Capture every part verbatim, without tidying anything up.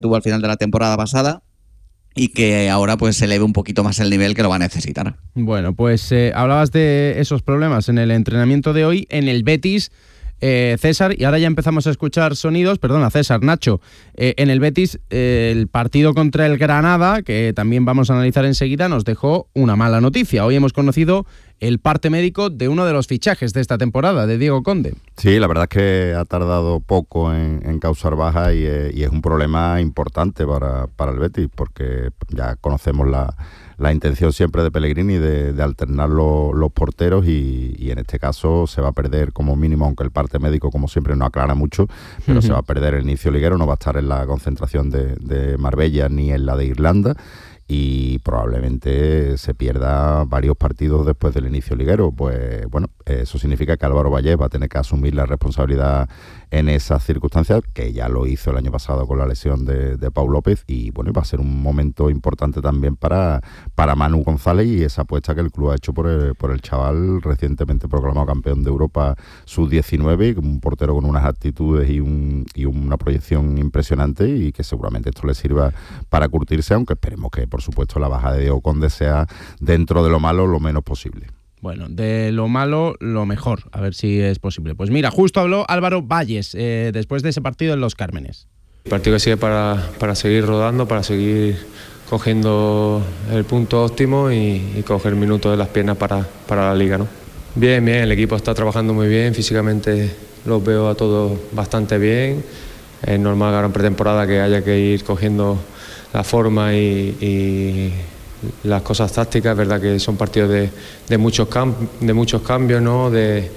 tuvo al final de la temporada pasada y que ahora pues se eleve un poquito más el nivel, que lo va a necesitar. Bueno, pues eh, hablabas de esos problemas en el entrenamiento de hoy en el Betis, eh, César, y ahora ya empezamos a escuchar sonidos, perdona César, Nacho, eh, en el Betis eh, el partido contra el Granada, que también vamos a analizar enseguida, nos dejó una mala noticia. Hoy hemos conocido el parte médico de uno de los fichajes de esta temporada, de Diego Conde. Sí, la verdad es que ha tardado poco en, en causar baja y, eh, y es un problema importante para, para el Betis, porque ya conocemos la, la intención siempre de Pellegrini de, de alternar lo, los porteros y, y en este caso se va a perder como mínimo, aunque el parte médico como siempre no aclara mucho, pero uh-huh. se va a perder el inicio liguero, no va a estar en la concentración de, de Marbella ni en la de Irlanda, y probablemente se pierda varios partidos después del inicio liguero. Pues bueno, eso significa que Álvaro Vallés va a tener que asumir la responsabilidad en esas circunstancias, que ya lo hizo el año pasado con la lesión de, de Pau López, y bueno, va a ser un momento importante también para, para Manu González y esa apuesta que el club ha hecho por el, por el chaval recientemente proclamado campeón de Europa sub diecinueve, un portero con unas actitudes y, un, y una proyección impresionante, y que seguramente esto le sirva para curtirse, aunque esperemos que por supuesto la baja de Diego Conde sea, dentro de lo malo, lo menos posible. Bueno, de lo malo, lo mejor, a ver si es posible. Pues mira, justo habló Álvaro Vallés eh, después de ese partido en Los Cármenes. El partido que sigue para, para seguir rodando, para seguir cogiendo el punto óptimo y, y coger minutos de las piernas para, para la Liga, ¿no? Bien, bien, el equipo está trabajando muy bien, físicamente los veo a todos bastante bien. Es normal ahora en pretemporada que haya que ir cogiendo la forma y... y las cosas tácticas. Es verdad que son partidos de, de, muchos, cam- de muchos cambios, ¿no? de,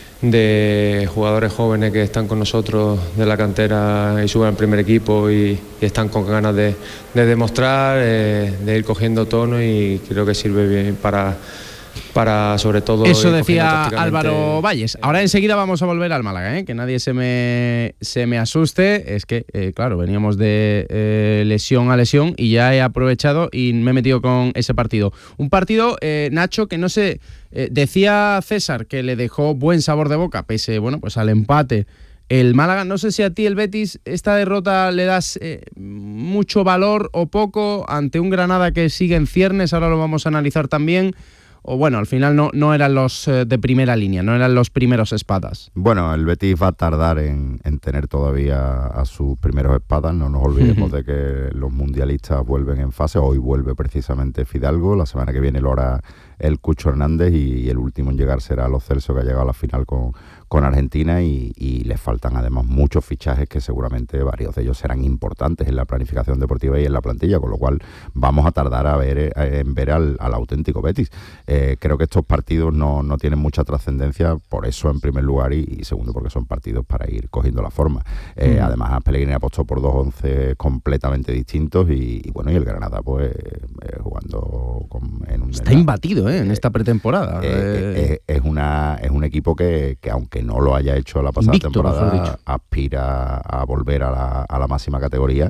de jugadores jóvenes que están con nosotros de la cantera y suben al primer equipo y, y están con ganas de, de demostrar, eh, de ir cogiendo tono, y creo que sirve bien para, para sobre todo... Eso decía Álvaro Vallés. Ahora enseguida vamos a volver al Málaga, ¿eh? Que nadie se me, se me asuste. Es que, eh, claro, veníamos de eh, lesión a lesión y ya he aprovechado y me he metido con ese partido. Un partido, eh, Nacho, que no sé, eh, decía César que le dejó buen sabor de boca, pese, bueno, pues al empate el Málaga. No sé si a ti el Betis esta derrota le das eh, mucho valor o poco ante un Granada que sigue en ciernes, ahora lo vamos a analizar también. O bueno, al final no, no eran los eh, de primera línea, no eran los primeros espadas. Bueno, el Betis va a tardar en, en tener todavía a sus primeros espadas. No nos olvidemos uh-huh. de que los mundialistas vuelven en fase. Hoy vuelve precisamente Fidalgo, la semana que viene lo hará el Cucho Hernández, y, y el último en llegar será Lo Celso, que ha llegado a la final con, con Argentina, y, y les faltan además muchos fichajes que seguramente varios de ellos serán importantes en la planificación deportiva y en la plantilla, con lo cual vamos a tardar a ver, en ver al, al auténtico Betis. Eh, creo que estos partidos no, no tienen mucha trascendencia, por eso en primer lugar, y, y segundo porque son partidos para ir cogiendo la forma. Eh, mm. Además Pellegrini apostó por dos once completamente distintos y, y bueno, y el Granada pues eh, jugando con, en un... Está en la, imbatido eh, en eh, esta pretemporada. Eh, eh. Es, es, una, es un equipo que, que aunque no lo haya hecho la pasada Invicto, temporada, aspira a volver a la, a la máxima categoría.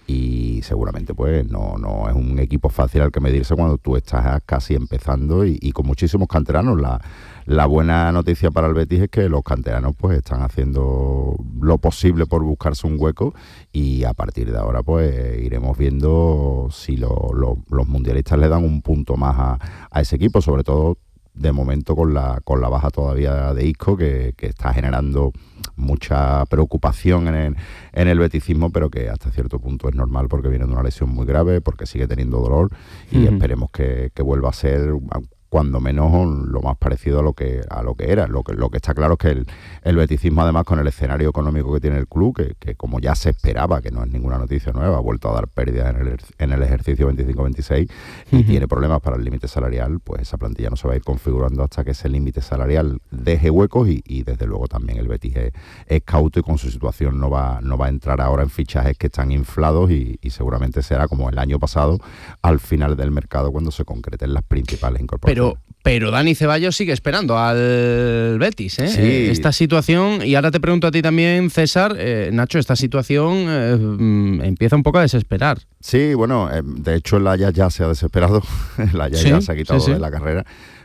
Y seguramente pues no, no es un equipo fácil al que medirse cuando tú estás casi empezando y, y con muchísimos canteranos. La, la buena noticia para el Betis es que los canteranos pues están haciendo lo posible por buscarse un hueco, y a partir de ahora pues iremos viendo si lo, lo, los mundialistas le dan un punto más a, a ese equipo, sobre todo de momento con la con la baja todavía de Isco, que, que está generando mucha preocupación en el, en el beticismo, pero que hasta cierto punto es normal porque viene de una lesión muy grave, porque sigue teniendo dolor, y uh-huh. esperemos que, que vuelva a ser cuando menos lo más parecido a lo que a lo que era. Lo que, lo que está claro es que el, el beticismo, además, con el escenario económico que tiene el club, que, que como ya se esperaba, que no es ninguna noticia nueva, ha vuelto a dar pérdidas en el, en el ejercicio veinticinco veintiséis y uh-huh. tiene problemas para el límite salarial, pues esa plantilla no se va a ir configurando hasta que ese límite salarial deje huecos, y, y desde luego también el Betis es, es cauto, y con su situación no va, no va a entrar ahora en fichajes que están inflados, y, y seguramente será como el año pasado, al final del mercado, cuando se concreten las principales incorporaciones. Pero, pero Dani Ceballos sigue esperando al Betis, ¿eh? Sí. Eh, esta situación, y ahora te pregunto a ti también, César, eh, Nacho, esta situación eh, empieza un poco a desesperar. Sí, bueno, eh, de hecho el Ajax ya se ha desesperado, el Ajax ¿Sí? ya se ha quitado sí, sí. de la carrera,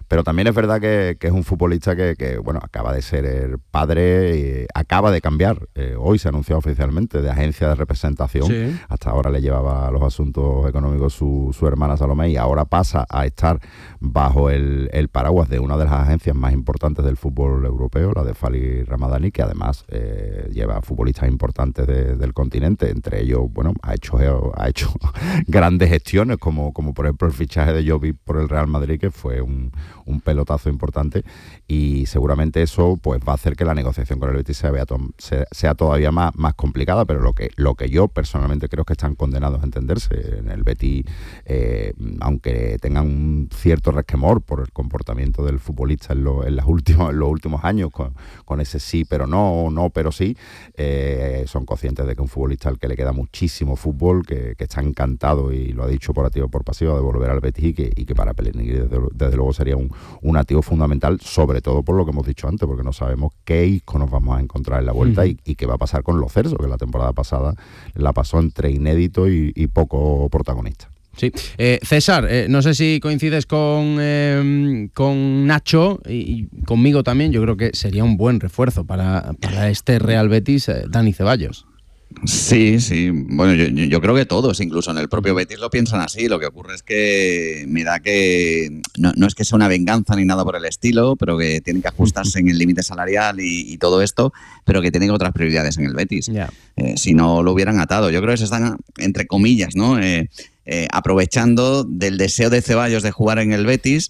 pero también es verdad que, que es un futbolista que, que, bueno, acaba de ser el padre, y acaba de cambiar, eh, hoy se ha anunciado oficialmente, de agencia de representación. Sí. Hasta ahora le llevaba los asuntos económicos su, su hermana Salomé, y ahora pasa a estar bajo el, el paraguas de una de las agencias más importantes del fútbol europeo, la de Fali Ramadani, que además eh, lleva futbolistas importantes de, del continente. Entre ellos, bueno, ha hecho, ha hecho grandes gestiones, como, como por ejemplo el fichaje de Jovic por el Real Madrid, que fue un, un pelotazo importante, y seguramente eso pues va a hacer que la negociación con el Betis sea, sea, sea todavía más, más complicada, pero lo que, lo que yo personalmente creo que están condenados a entenderse. En el Betis, eh, aunque tengan un cierto resquemor por el comportamiento del futbolista en, lo, en, las últimos, en los últimos años, con, con ese sí pero no, no pero sí, eh, son conscientes de que un futbolista al que le queda muchísimo fútbol, que, que está encantado, y lo ha dicho por activo o por pasivo, de volver al Betis, y que, y que para Pellegrini desde, desde luego sería un, un activo fundamental, sobre todo por lo que hemos dicho antes, porque no sabemos qué isco nos vamos a encontrar en la vuelta, uh-huh. y, y qué va a pasar con Lo Celso, que la temporada pasada la pasó entre inédito y, y poco protagonista. Sí. Eh, César, eh, no sé si coincides con, eh, con Nacho y, y conmigo también. Yo creo que sería un buen refuerzo para, para este Real Betis, eh, Dani Ceballos. Sí, sí. Bueno, yo, yo creo que todos, incluso en el propio Betis, lo piensan así. Lo que ocurre es que me da que no, no es que sea una venganza ni nada por el estilo, pero que tienen que ajustarse en el límite salarial y, y todo esto, pero que tienen otras prioridades en el Betis. Yeah. Eh, si no lo hubieran atado. Yo creo que se están, entre comillas, ¿no? Eh, eh, aprovechando del deseo de Ceballos de jugar en el Betis,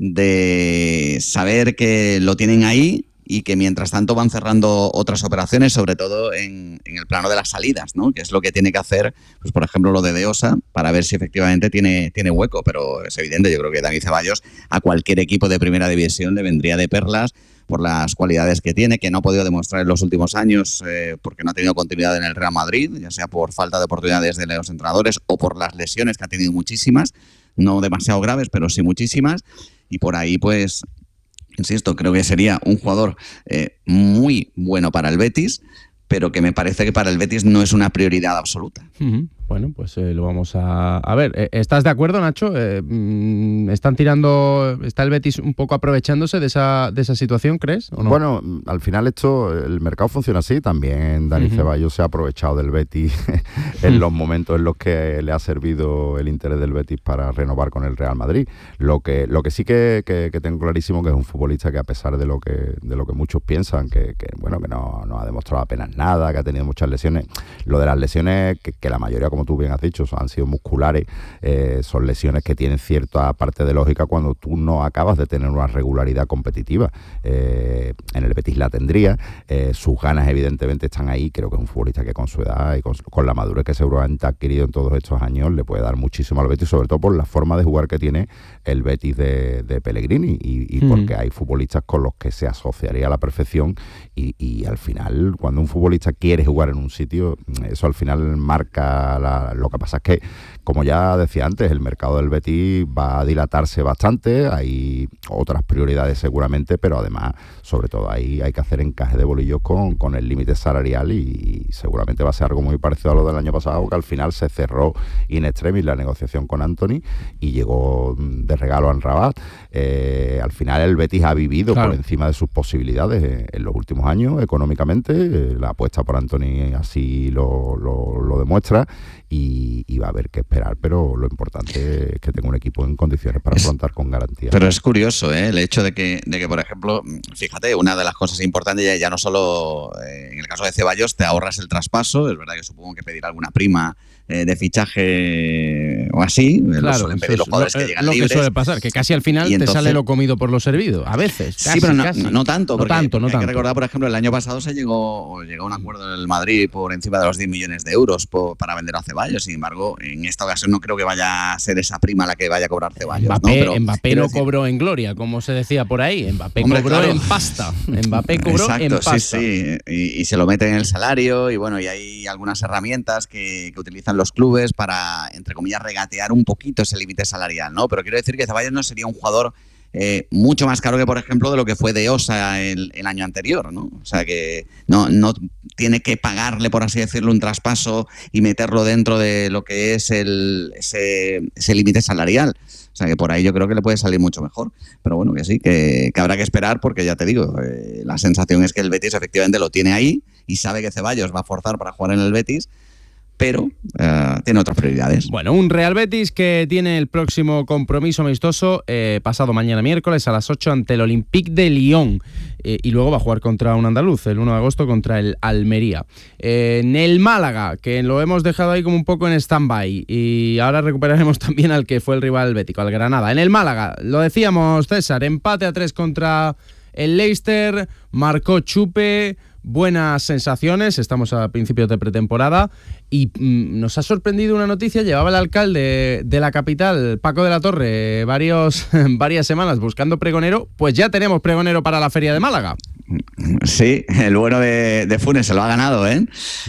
de saber que lo tienen ahí, y que mientras tanto van cerrando otras operaciones, sobre todo en, en el plano de las salidas, ¿no? Que es lo que tiene que hacer, pues por ejemplo, lo de De Osa, para ver si efectivamente tiene, tiene hueco. Pero es evidente, yo creo que Dani Ceballos a cualquier equipo de primera división le vendría de perlas por las cualidades que tiene, que no ha podido demostrar en los últimos años, eh, porque no ha tenido continuidad en el Real Madrid, ya sea por falta de oportunidades de los entrenadores o por las lesiones, que ha tenido muchísimas, no demasiado graves, pero sí muchísimas, y por ahí pues... Insisto, creo que sería un jugador eh, muy bueno para el Betis, pero que me parece que para el Betis no es una prioridad absoluta. Uh-huh. Bueno, pues eh, lo vamos a, a ver. ¿Estás de acuerdo, Nacho? Eh, ¿Están tirando, está el Betis un poco aprovechándose de esa, de esa situación, crees? ¿O no? Bueno, al final esto, el mercado funciona así. También Dani uh-huh. Ceballos se ha aprovechado del Betis en uh-huh. los momentos en los que le ha servido el interés del Betis para renovar con el Real Madrid. Lo que, lo que sí que, que, que tengo clarísimo que es un futbolista que, a pesar de lo que, de lo que muchos piensan, que, que bueno, que no, no ha demostrado apenas nada, que ha tenido muchas lesiones. Lo de las lesiones, que, que la mayoría, como tú bien has dicho, han sido musculares, eh, son lesiones que tienen cierta parte de lógica cuando tú no acabas de tener una regularidad competitiva. Eh, en el Betis la tendría, eh, sus ganas evidentemente están ahí. Creo que es un futbolista que con su edad y con, con la madurez que seguramente ha adquirido en todos estos años le puede dar muchísimo al Betis, sobre todo por la forma de jugar que tiene el Betis de, de Pellegrini, y, y mm. porque hay futbolistas con los que se asociaría a la perfección, y, y al final, cuando un futbolista quiere jugar en un sitio, eso al final marca la Lo que pasa es que, como ya decía antes, el mercado del Betis va a dilatarse bastante, hay otras prioridades seguramente, pero además, sobre todo, ahí hay que hacer encaje de bolillos con, con el límite salarial, y, y seguramente va a ser algo muy parecido a lo del año pasado, que al final se cerró in extremis la negociación con Antony y llegó de regalo a Rabat. Eh, al final el Betis ha vivido claro. por encima de sus posibilidades en, en los últimos años económicamente. Eh, la apuesta por Antony así lo, lo, lo demuestra. Y, y va a haber que esperar, pero lo importante es que tenga un equipo en condiciones para es, afrontar con garantía. Pero es curioso, ¿eh? El hecho de que, de que, por ejemplo, fíjate, una de las cosas importantes, ya, ya no solo eh, en el caso de Ceballos, te ahorras el traspaso. Es verdad que supongo que pedir alguna prima eh, de fichaje o así, claro, lo suelen pedir los jugadores lo, que llegan lo libres. Lo que suele pasar, que casi al final entonces, te sale lo comido por lo servido, a veces. Casi, sí, pero no, casi. no, no tanto, porque, no tanto, no porque hay tanto. que recordar, por ejemplo, el año pasado se llegó, llegó a un acuerdo del Madrid por encima de los diez millones de euros por, para vender a Ceballos. Sin embargo, en esta ocasión no creo que vaya a ser esa prima la que vaya a cobrar Ceballos. Mbappé, ¿no? Pero, Mbappé no decir, cobró en gloria, como se decía por ahí. Mbappé hombre, cobró claro. en pasta. Mbappé cobró Exacto, en pasta. Sí, sí. Y, y se lo mete en el salario, y bueno, y hay algunas herramientas que, que utilizan los clubes para, entre comillas, regatear un poquito ese límite salarial, ¿no? Pero quiero decir que Ceballos no sería un jugador eh, mucho más caro que, por ejemplo, de lo que fue de Osa el, el año anterior, ¿no? O sea que no, no tiene que pagarle, por así decirlo, un traspaso y meterlo dentro de lo que es el, ese, ese límite salarial. O sea que por ahí yo creo que le puede salir mucho mejor. Pero bueno, que sí, que, que habrá que esperar porque ya te digo, eh, la sensación es que el Betis efectivamente lo tiene ahí y sabe que Ceballos va a forzar para jugar en el Betis, pero uh, tiene otras prioridades. Bueno, un Real Betis que tiene el próximo compromiso amistoso eh, pasado mañana miércoles a las ocho ante el Olympique de Lyon eh, y luego va a jugar contra un andaluz el uno de agosto contra el Almería. Eh, en el Málaga, que lo hemos dejado ahí como un poco en stand-by y ahora recuperaremos también al que fue el rival bético, al Granada. En el Málaga, lo decíamos César, empate a tres contra el Leicester, marcó Chupe, buenas sensaciones, estamos a principios de pretemporada y mmm, nos ha sorprendido una noticia. Llevaba el alcalde de la capital, Paco de la Torre, varios, varias semanas buscando pregonero, pues ya tenemos pregonero para la Feria de Málaga. Sí, el bueno de, de Funes se lo ha ganado, ¿eh?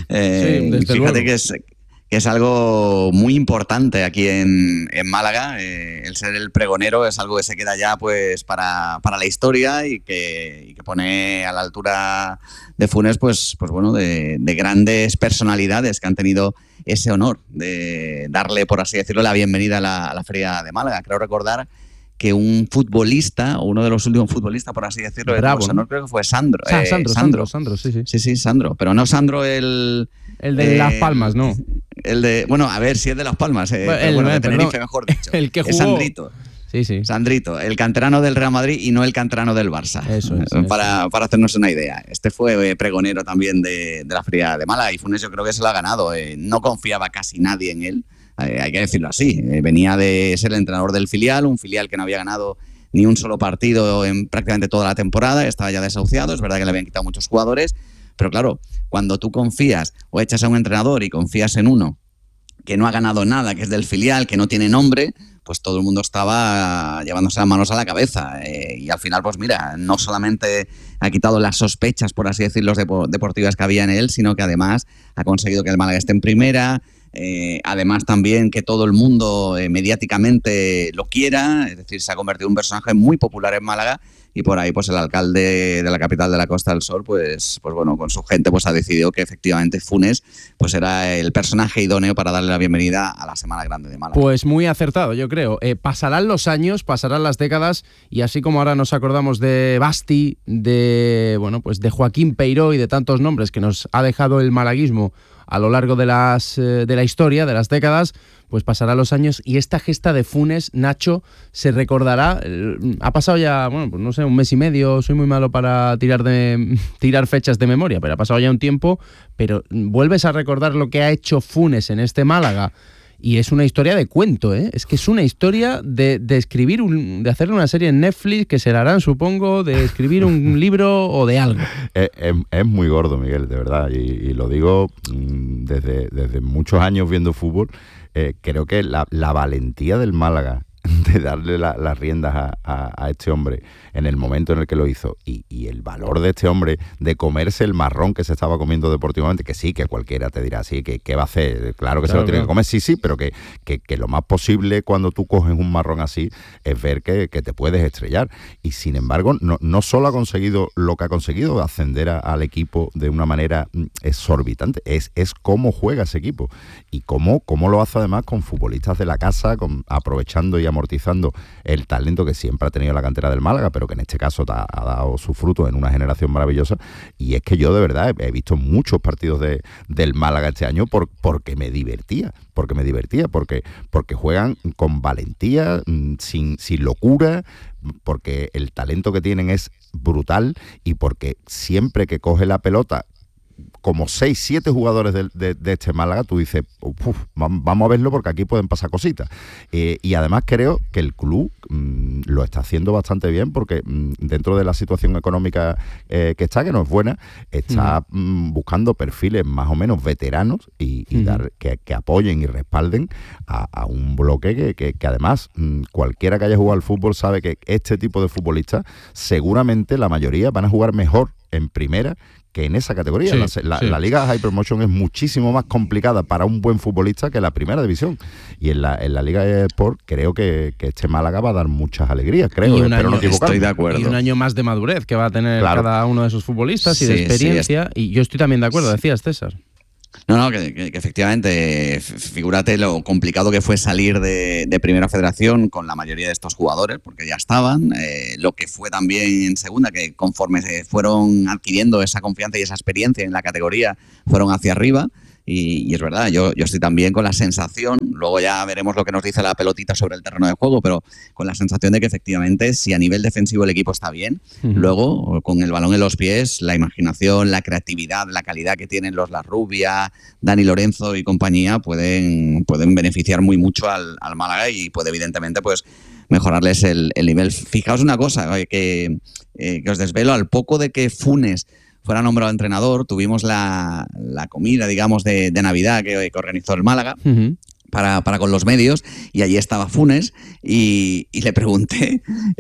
eh sí, desde fíjate luego. que es... que es algo muy importante aquí en, en Málaga. Eh, el ser el pregonero es algo que se queda ya pues para, para la historia y que, y que pone a la altura de Funes pues, pues bueno, de, de grandes personalidades que han tenido ese honor de darle, por así decirlo, la bienvenida a la, a la Feria de Málaga. Creo recordar que un futbolista, o uno de los últimos futbolistas, por así decirlo, Bravo, de ¿no? creo que fue Sandro. O sea, eh, Sandro, Sandro, Sandro, sí, sí. Sí, sí, Sandro. Pero no Sandro el... El de eh, Las Palmas, no. El de... Bueno, a ver si es de Las Palmas. Eh, bueno, pero el, bueno, eh, de Tenerife, perdón, mejor dicho. El que jugó... Es Sandrito. Sí, sí. Sandrito, el canterano del Real Madrid y no el canterano del Barça. Eso es. Para, eso. para hacernos una idea. Este fue pregonero también de, de la Feria de Málaga y Funes yo creo que se lo ha ganado. Eh, no confiaba casi nadie en él. Eh, hay que decirlo así. Eh, venía de ser el entrenador del filial, un filial que no había ganado ni un solo partido en prácticamente toda la temporada, estaba ya desahuciado, es verdad que le habían quitado muchos jugadores, pero claro, cuando tú confías o echas a un entrenador y confías en uno que no ha ganado nada, que es del filial, que no tiene nombre, pues todo el mundo estaba llevándose las manos a la cabeza. Eh, y al final, pues mira, no solamente ha quitado las sospechas, por así decirlo, deportivas que había en él, sino que además ha conseguido que el Málaga esté en primera. Eh, además también que todo el mundo eh, mediáticamente lo quiera, es decir, se ha convertido en un personaje muy popular en Málaga y por ahí pues el alcalde de la capital de la Costa del Sol pues, pues bueno, con su gente pues ha decidido que efectivamente Funes pues era el personaje idóneo para darle la bienvenida a la Semana Grande de Málaga. Pues muy acertado, yo creo. Eh, pasarán los años, pasarán las décadas y así como ahora nos acordamos de Basti, de bueno pues de Joaquín Peiró y de tantos nombres que nos ha dejado el malaguismo a lo largo de las eh, de la historia, de las décadas, pues pasará los años y esta gesta de Funes, Nacho, se recordará. Eh, ha pasado ya, bueno, pues no sé, un mes y medio, soy muy malo para tirar de tirar fechas de memoria, pero ha pasado ya un tiempo, pero vuelves a recordar lo que ha hecho Funes en este Málaga. Y es una historia de cuento, ¿eh? Es que es una historia de, de escribir, un, de hacerle una serie en Netflix, que se la harán, supongo, de escribir un libro o de algo. Es, es, es muy gordo, Miguel, de verdad. Y, y lo digo mmm, desde, desde muchos años viendo fútbol. Eh, creo que la, la valentía del Málaga de darle la, las riendas a, a, a este hombre en el momento en el que lo hizo y, y el valor de este hombre de comerse el marrón que se estaba comiendo deportivamente, que sí, que cualquiera te dirá, sí, que qué va a hacer, claro que claro, se lo tiene claro. que comer, sí, sí, pero que, que, que lo más posible cuando tú coges un marrón así es ver que, que te puedes estrellar y sin embargo no, no solo ha conseguido lo que ha conseguido, ascender a, al equipo de una manera exorbitante, es, es cómo juega ese equipo y cómo, cómo lo hace además con futbolistas de la casa, con, aprovechando y amortizando el talento que siempre ha tenido la cantera del Málaga, pero que en este caso ha, ha dado su fruto en una generación maravillosa. Y es que yo de verdad he, he visto muchos partidos de, del Málaga este año por, porque me divertía, porque me divertía, porque, porque juegan con valentía, sin, sin locura, porque el talento que tienen es brutal y porque siempre que coge la pelota como seis, siete jugadores de, de, de este Málaga, tú dices, uf, vamos a verlo porque aquí pueden pasar cositas. Eh, y además creo que el club mmm, lo está haciendo bastante bien porque mmm, dentro de la situación económica eh, que está, que no es buena, está uh-huh. mmm, buscando perfiles más o menos veteranos y, y uh-huh. dar que, que apoyen y respalden a, a un bloque que, que, que además mmm, cualquiera que haya jugado al fútbol sabe que este tipo de futbolistas seguramente la mayoría van a jugar mejor en primera que en esa categoría. Sí, la, la, sí. la Liga Hypermotion es muchísimo más complicada para un buen futbolista que la primera división. Y en la, en la Liga Sport creo que, que este Málaga va a dar muchas alegrías, creo, y un espero año, no equivocarme. Estoy de acuerdo. Y un año más de madurez que va a tener Claro. cada uno de sus futbolistas y de Sí, experiencia. sí, y yo estoy también de acuerdo, decías, César. No, no, que, que, que efectivamente, figúrate lo complicado que fue salir de, de Primera Federación con la mayoría de estos jugadores, porque ya estaban, eh, lo que fue también en Segunda, que conforme se fueron adquiriendo esa confianza y esa experiencia en la categoría, fueron hacia arriba. Y, y es verdad, yo, yo estoy también con la sensación, luego ya veremos lo que nos dice la pelotita sobre el terreno de juego, pero con la sensación de que efectivamente si a nivel defensivo el equipo está bien, uh-huh. luego con el balón en los pies, la imaginación, la creatividad, la calidad que tienen los Larrubia, Dani Lorenzo y compañía pueden, pueden beneficiar muy mucho al, al Málaga y puede evidentemente pues mejorarles el, el nivel. Fijaos una cosa, que, eh, que os desvelo, al poco de que Funes fuera nombrado entrenador, tuvimos la, la comida, digamos, de, de Navidad que, que organizó el Málaga uh-huh. para, para con los medios, y allí estaba Funes, y, y le pregunté,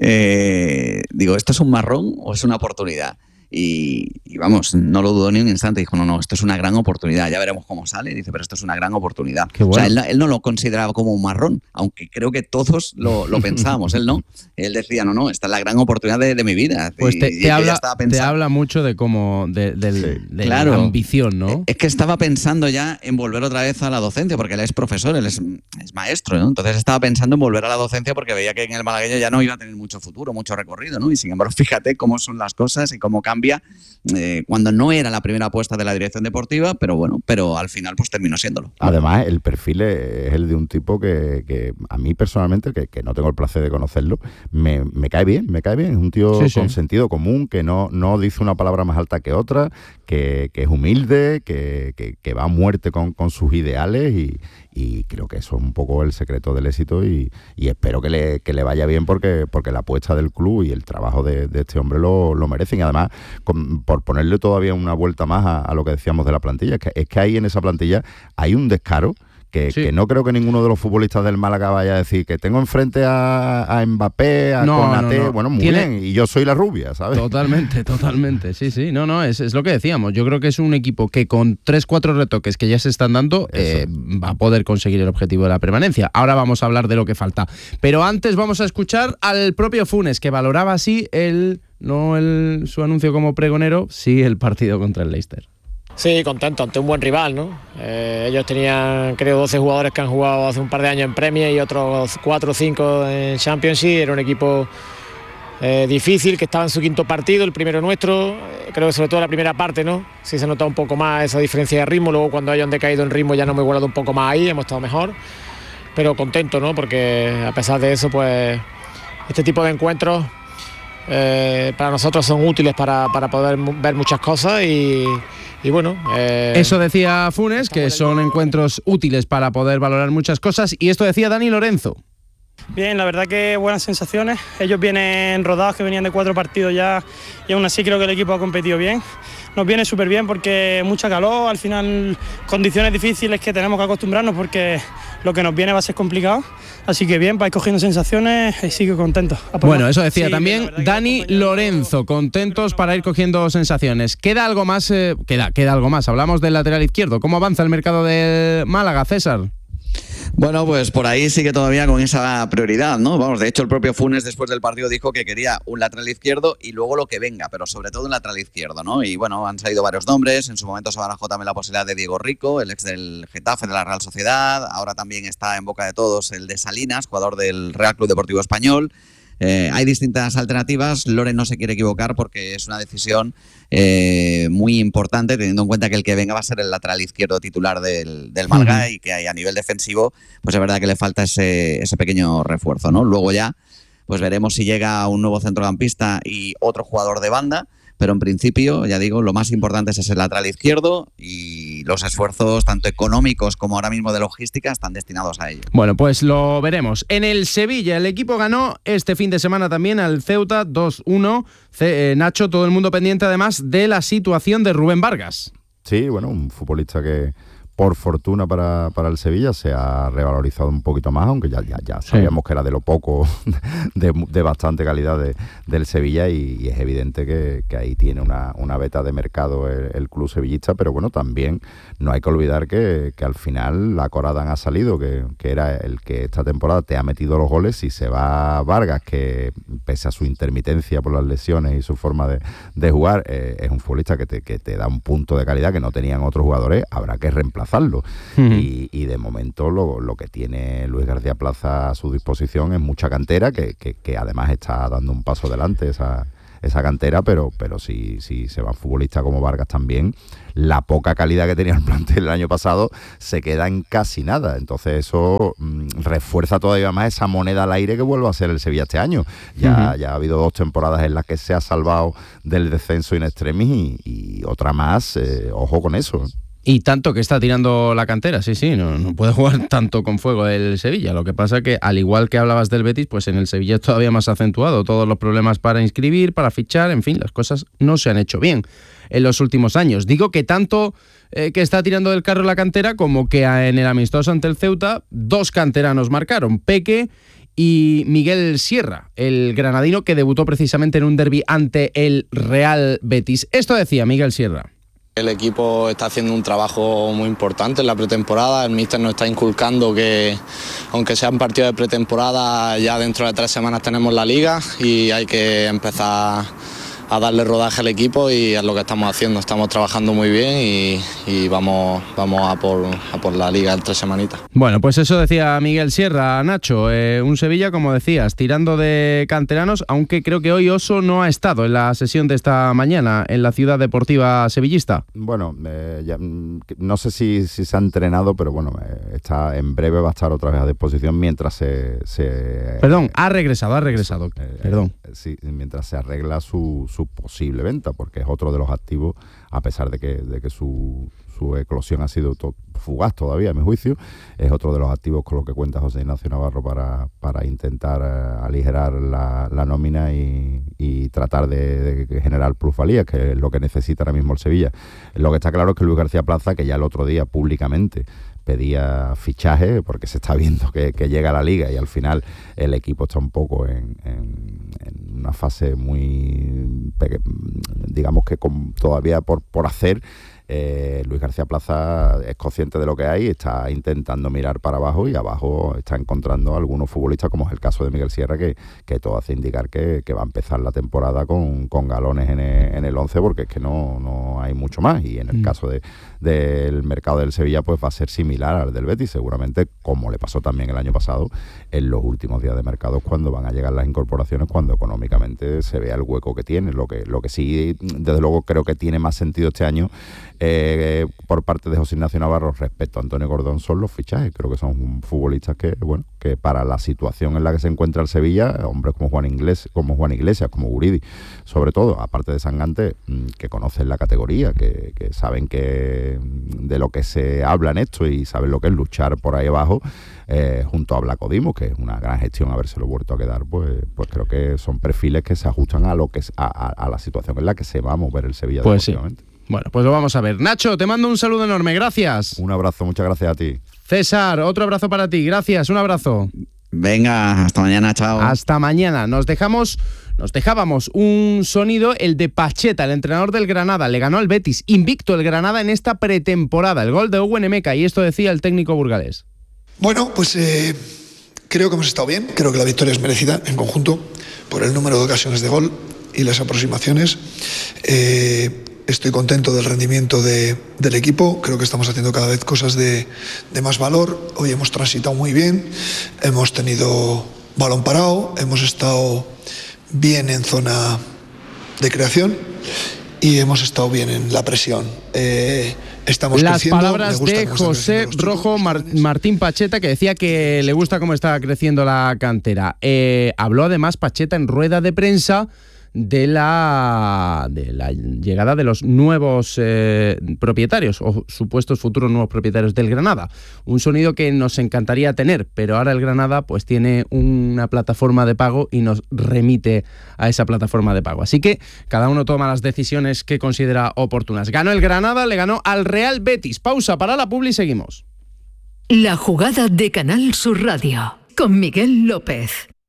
eh, digo, ¿esto es un marrón o es una oportunidad? Y, y vamos, no lo dudó ni un instante, dijo, no, no, esto es una gran oportunidad, ya veremos cómo sale, dice, pero esto es una gran oportunidad. Qué bueno. O sea, él, él no lo consideraba como un marrón, aunque creo que todos lo, lo pensábamos, él no. Él decía, no, no, esta es la gran oportunidad de, de mi vida. Pues te, y, te, y habla, te habla mucho de cómo, de, de, sí, de claro. la ambición, ¿no? Es que estaba pensando ya en volver otra vez a la docencia, porque él es profesor, él es, es maestro, ¿no? Entonces estaba pensando en volver a la docencia porque veía que en el malagueño ya no iba a tener mucho futuro, mucho recorrido, ¿no? Y sin embargo, fíjate cómo son las cosas y cómo cambia eh, cuando no era la primera apuesta de la dirección deportiva, pero bueno, pero al final pues terminó siéndolo. Además, el perfil es el de un tipo que, que a mí personalmente, que, que no tengo el placer de conocerlo, me, me cae bien, me cae bien. Es un tío sí, con sí. sentido común, que no, no dice una palabra más alta que otra, que, que es humilde, que, que, que va a muerte con, con sus ideales y, y creo que eso es un poco el secreto del éxito y, y espero que le, que le vaya bien porque, porque la apuesta del club y el trabajo de, de este hombre lo, lo merecen. Y además, con, por ponerle todavía una vuelta más a, a lo que decíamos de la plantilla, es que, es que ahí en esa plantilla hay un descaro Que, sí. que no creo que ninguno de los futbolistas del Málaga vaya a decir que tengo enfrente a, a Mbappé, a no, Konaté, no, no. bueno, muy ¿Tiene... bien, y yo soy la rubia, ¿sabes? Totalmente, totalmente, sí, sí, no, no, es, es lo que decíamos, yo creo que es un equipo que con tres, cuatro retoques que ya se están dando, eh, va a poder conseguir el objetivo de la permanencia. Ahora vamos a hablar de lo que falta, pero antes vamos a escuchar al propio Funes, que valoraba así el, no el, su anuncio como pregonero, sí el partido contra el Leicester. Sí, contento, ante un buen rival, ¿no? Eh, ellos tenían, creo, doce jugadores que han jugado hace un par de años en Premier y otros cuatro o cinco en Championship. Era un equipo eh, difícil, que estaba en su quinto partido, el primero nuestro. Eh, creo que sobre todo la primera parte, ¿no? Sí se notó un poco más esa diferencia de ritmo. Luego cuando ellos han decaído en ritmo ya nos hemos igualado un poco más ahí, hemos estado mejor. Pero contento, ¿no? Porque a pesar de eso, pues este tipo de encuentros eh, para nosotros son útiles para, para poder ver muchas cosas y... Y bueno, eh... eso decía Funes, que son encuentros útiles para poder valorar muchas cosas, y esto decía Dani Lorenzo. Bien, la verdad que buenas sensaciones. Ellos vienen rodados, que venían de cuatro partidos ya, y aún así creo que el equipo ha competido bien. Nos viene súper bien porque mucha calor, al final condiciones difíciles que tenemos que acostumbrarnos porque lo que nos viene va a ser complicado. Así que bien, vais cogiendo sensaciones y sigo contento. Bueno, eso decía sí, también Dani Lorenzo, contentos para ir cogiendo sensaciones. ¿Queda algo más? Eh, queda, queda algo más. Hablamos del lateral izquierdo. ¿Cómo avanza el mercado del Málaga, César? Bueno, pues por ahí sigue todavía con esa prioridad, ¿no? Vamos, de hecho el propio Funes después del partido dijo que quería un lateral izquierdo y luego lo que venga, pero sobre todo un lateral izquierdo, ¿no? Y bueno, han salido varios nombres, en su momento se barajó también la posibilidad de Diego Rico, el ex del Getafe, de la Real Sociedad, ahora también está en boca de todos el de Salinas, jugador del Real Club Deportivo Español. Eh, hay distintas alternativas. Loren no se quiere equivocar porque es una decisión eh, muy importante, teniendo en cuenta que el que venga va a ser el lateral izquierdo titular del, del Málaga, uh-huh. y que hay, a nivel defensivo pues es verdad que le falta ese, ese pequeño refuerzo, ¿no? Luego ya pues veremos si llega un nuevo centrocampista y otro jugador de banda, pero en principio, ya digo, lo más importante es ese lateral izquierdo y los esfuerzos tanto económicos como ahora mismo de logística están destinados a ello. Bueno, pues lo veremos. En el Sevilla, el equipo ganó este fin de semana también al Ceuta dos uno. Eh, Nacho, todo el mundo pendiente además de la situación de Rubén Vargas. Sí, bueno, un futbolista que por fortuna para, para el Sevilla, se ha revalorizado un poquito más, aunque ya, ya, ya sabíamos sí. que era de lo poco, de, de bastante calidad de, del Sevilla, y, y es evidente que, que ahí tiene una, una beta de mercado el, el club sevillista, pero bueno, también no hay que olvidar que, que al final la Coradán ha salido, que, que era el que esta temporada te ha metido los goles, y se va Vargas, que pese a su intermitencia por las lesiones y su forma de, de jugar, eh, es un futbolista que te, que te da un punto de calidad que no tenían otros jugadores, habrá que reemplazarlo. Uh-huh. Y, y de momento lo, lo que tiene Luis García Plaza a su disposición es mucha cantera, que, que, que además está dando un paso adelante esa, esa cantera, pero, pero si, si se van futbolistas como Vargas también, la poca calidad que tenía el plantel el año pasado se queda en casi nada. Entonces eso mmm, refuerza todavía más esa moneda al aire que vuelve a ser el Sevilla este año. Ya, uh-huh. ya ha habido dos temporadas en las que se ha salvado del descenso in extremis, y, y otra más, eh, ojo con eso. Y tanto que está tirando la cantera, sí, sí, no, no puede jugar tanto con fuego el Sevilla. Lo que pasa es que, al igual que hablabas del Betis, pues en el Sevilla es todavía más acentuado. Todos los problemas para inscribir, para fichar, en fin, las cosas no se han hecho bien en los últimos años. Digo que tanto eh, que está tirando del carro la cantera, como que en el amistoso ante el Ceuta, dos canteranos marcaron, Peque y Miguel Sierra, el granadino que debutó precisamente en un derbi ante el Real Betis. Esto decía Miguel Sierra. El equipo está haciendo un trabajo muy importante en la pretemporada. El míster nos está inculcando que, aunque sean partidos de pretemporada, ya dentro de tres semanas tenemos la liga y hay que empezar a darle rodaje al equipo, y es lo que estamos haciendo. Estamos trabajando muy bien y, y vamos, vamos a, por, a por la liga en tres semanitas. Bueno, pues eso decía Miguel Sierra. Nacho, eh, un Sevilla, como decías, tirando de canteranos, aunque creo que hoy Oso no ha estado en la sesión de esta mañana en la Ciudad Deportiva Sevillista. Bueno, eh, ya, no sé si, si se ha entrenado, pero bueno, eh, está en breve va a estar otra vez a disposición mientras se... se Perdón, ha regresado, ha regresado, eh, Perdón. Eh, sí, mientras se arregla su, su posible venta, porque es otro de los activos, a pesar de que, de que su, su eclosión ha sido to- fugaz todavía, a mi juicio, es otro de los activos con lo que cuenta José Ignacio Navarro para, para intentar uh, aligerar la, la nómina y, y tratar de, de generar plusvalía, que es lo que necesita ahora mismo el Sevilla. Lo que está claro es que Luis García Plaza, que ya el otro día públicamente pedía fichaje, porque se está viendo que, que llega a la liga y al final el equipo está un poco en, en, en una fase muy, digamos que con, todavía por, por hacer. Eh, Luis García Plaza es consciente de lo que hay, está intentando mirar para abajo, y abajo está encontrando algunos futbolistas, como es el caso de Miguel Sierra, que, que todo hace indicar que, que va a empezar la temporada con, con galones en el, en el once, porque es que no, no hay mucho más. Y en el mm. caso de, del mercado del Sevilla, pues va a ser similar al del Betis, seguramente, como le pasó también el año pasado, en los últimos días de mercado, cuando van a llegar las incorporaciones, cuando económicamente se vea el hueco que tiene. Lo que, lo que sí, desde luego, creo que tiene más sentido este año Eh, por parte de José Ignacio Navarro respecto a Antonio Gordón son los fichajes. Creo que son futbolistas que, bueno, que para la situación en la que se encuentra el Sevilla, hombres como Juan Iglesias, como Juan Iglesias, como Guridi, sobre todo, aparte de Sangante, que conocen la categoría, que, que saben que de lo que se habla en esto y saben lo que es luchar por ahí abajo, eh, junto a Blanco Dimos, que es una gran gestión habérselo vuelto a quedar, pues, pues creo que son perfiles que se ajustan a lo que a, a, a la situación en la que se va a mover el Sevilla. Pues sí. Bueno, pues lo vamos a ver. Nacho, te mando un saludo enorme, gracias. Un abrazo, muchas gracias a ti. César, otro abrazo para ti, gracias, un abrazo. Venga, hasta mañana, chao. Hasta mañana. Nos dejamos, nos dejábamos un sonido, el de Pacheta, el entrenador del Granada. Le ganó al Betis, invicto el Granada en esta pretemporada. El gol de Owen Emeka, y esto decía el técnico burgalés. Bueno, pues eh, creo que hemos estado bien. Creo que la victoria es merecida en conjunto por el número de ocasiones de gol y las aproximaciones. Eh, Estoy contento del rendimiento de, del equipo. Creo que estamos haciendo cada vez cosas de, de más valor. Hoy hemos transitado muy bien, hemos tenido balón parado, hemos estado bien en zona de creación y hemos estado bien en la presión. Eh, estamos Las creciendo. palabras de José Rojo Mar- Martín Pacheta, que decía que le gusta cómo está creciendo la cantera. Eh, habló además Pacheta en rueda de prensa de la, de la llegada de los nuevos eh, propietarios o supuestos futuros nuevos propietarios del Granada. Un sonido que nos encantaría tener, pero ahora el Granada pues tiene una plataforma de pago y nos remite a esa plataforma de pago. Así que cada uno toma las decisiones que considera oportunas. Ganó el Granada, le ganó al Real Betis. Pausa para la publi y seguimos. La jugada de Canal Sur Radio con Miguel López.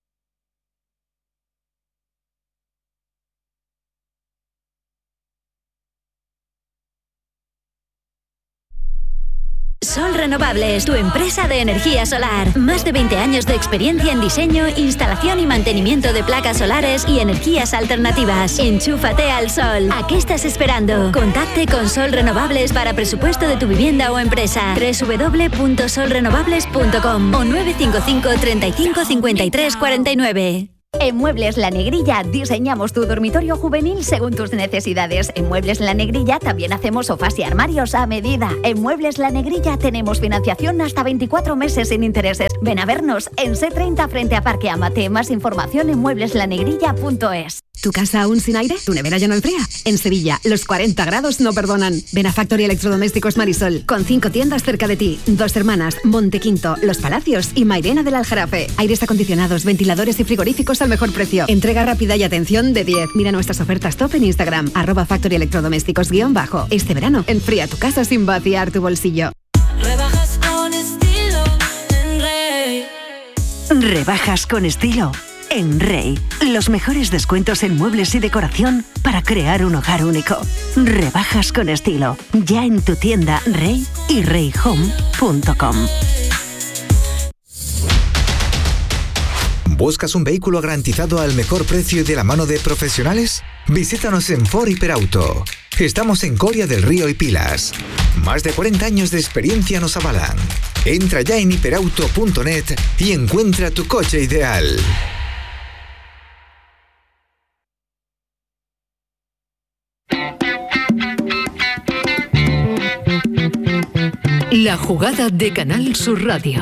Sol Renovables, tu empresa de energía solar. Más de veinte años de experiencia en diseño, instalación y mantenimiento de placas solares y energías alternativas. Enchúfate al sol. ¿A qué estás esperando? Contacte con Sol Renovables para presupuesto de tu vivienda o empresa. doble u doble u doble u punto sol renovables punto com o nueve cinco cinco, treinta y cinco, cincuenta y tres, cuarenta y nueve. En Muebles La Negrilla diseñamos tu dormitorio juvenil según tus necesidades. En Muebles La Negrilla también hacemos sofás y armarios a medida. En Muebles La Negrilla tenemos financiación hasta veinticuatro meses sin intereses. Ven a vernos en C treinta frente a Parque Amate. Más información en muebles la negrilla punto es. ¿Tu casa aún sin aire? ¿Tu nevera ya no enfría? En Sevilla, los cuarenta grados no perdonan. Ven a Factory Electrodomésticos Marisol, con cinco tiendas cerca de ti. Dos Hermanas, Montequinto, Los Palacios y Mairena del Aljarafe. Aires acondicionados, ventiladores y frigoríficos al mejor precio. Entrega rápida y atención de diez. Mira nuestras ofertas top en Instagram, arroba Factory Electrodomésticos guión bajo. Este verano, enfría tu casa sin vaciar tu bolsillo. Rebajas con estilo en Rey. Rebajas con estilo en Rey. Los mejores descuentos en muebles y decoración para crear un hogar único. Rebajas con estilo. Ya en tu tienda Rey y rey home punto com. ¿Buscas un vehículo garantizado al mejor precio y de la mano de profesionales? Visítanos en Ford Hiperauto. Estamos en Coria del Río y Pilas. Más de cuarenta años de experiencia nos avalan. Entra ya en hiperauto punto net y encuentra tu coche ideal. La jugada de Canal Sur Radio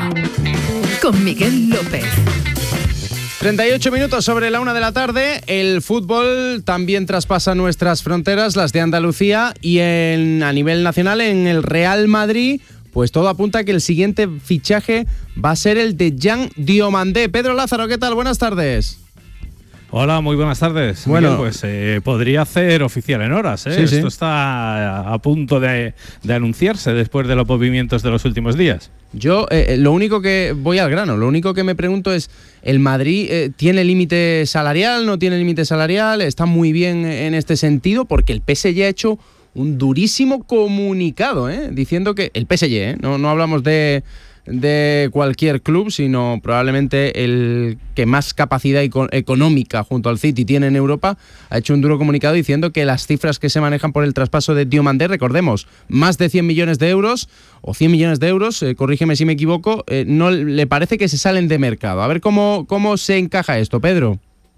con Miguel López. treinta y ocho minutos sobre la una de la tarde. El fútbol también traspasa nuestras fronteras, las de Andalucía, y en, a nivel nacional en el Real Madrid, pues todo apunta a que el siguiente fichaje va a ser el de Jan Diomandé. Pedro Lázaro, ¿qué tal? Buenas tardes. Hola, muy buenas tardes. Bueno, Miguel, pues eh, podría hacer oficial en horas. ¿eh? Sí, sí. Esto está a punto de, de anunciarse después de los movimientos de los últimos días. Yo eh, lo único que voy al grano, lo único que me pregunto es, ¿el Madrid eh, tiene límite salarial, no tiene límite salarial? ¿Está muy bien en este sentido? Porque el P S G ha hecho un durísimo comunicado, ¿eh? diciendo que el P S G, ¿eh? no, no hablamos de... de cualquier club, sino probablemente el que más capacidad económica junto al City tiene en Europa, ha hecho un duro comunicado diciendo que las cifras que se manejan por el traspaso de Diomandé, recordemos, más de cien millones de euros o cien millones de euros, eh, corrígeme si me equivoco, eh, no le parece que se salen de mercado. A ver cómo, cómo se encaja esto, Pedro.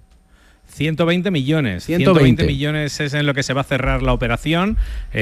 ciento veinte millones. ciento veinte. ciento veinte millones es en lo que se va a cerrar la operación.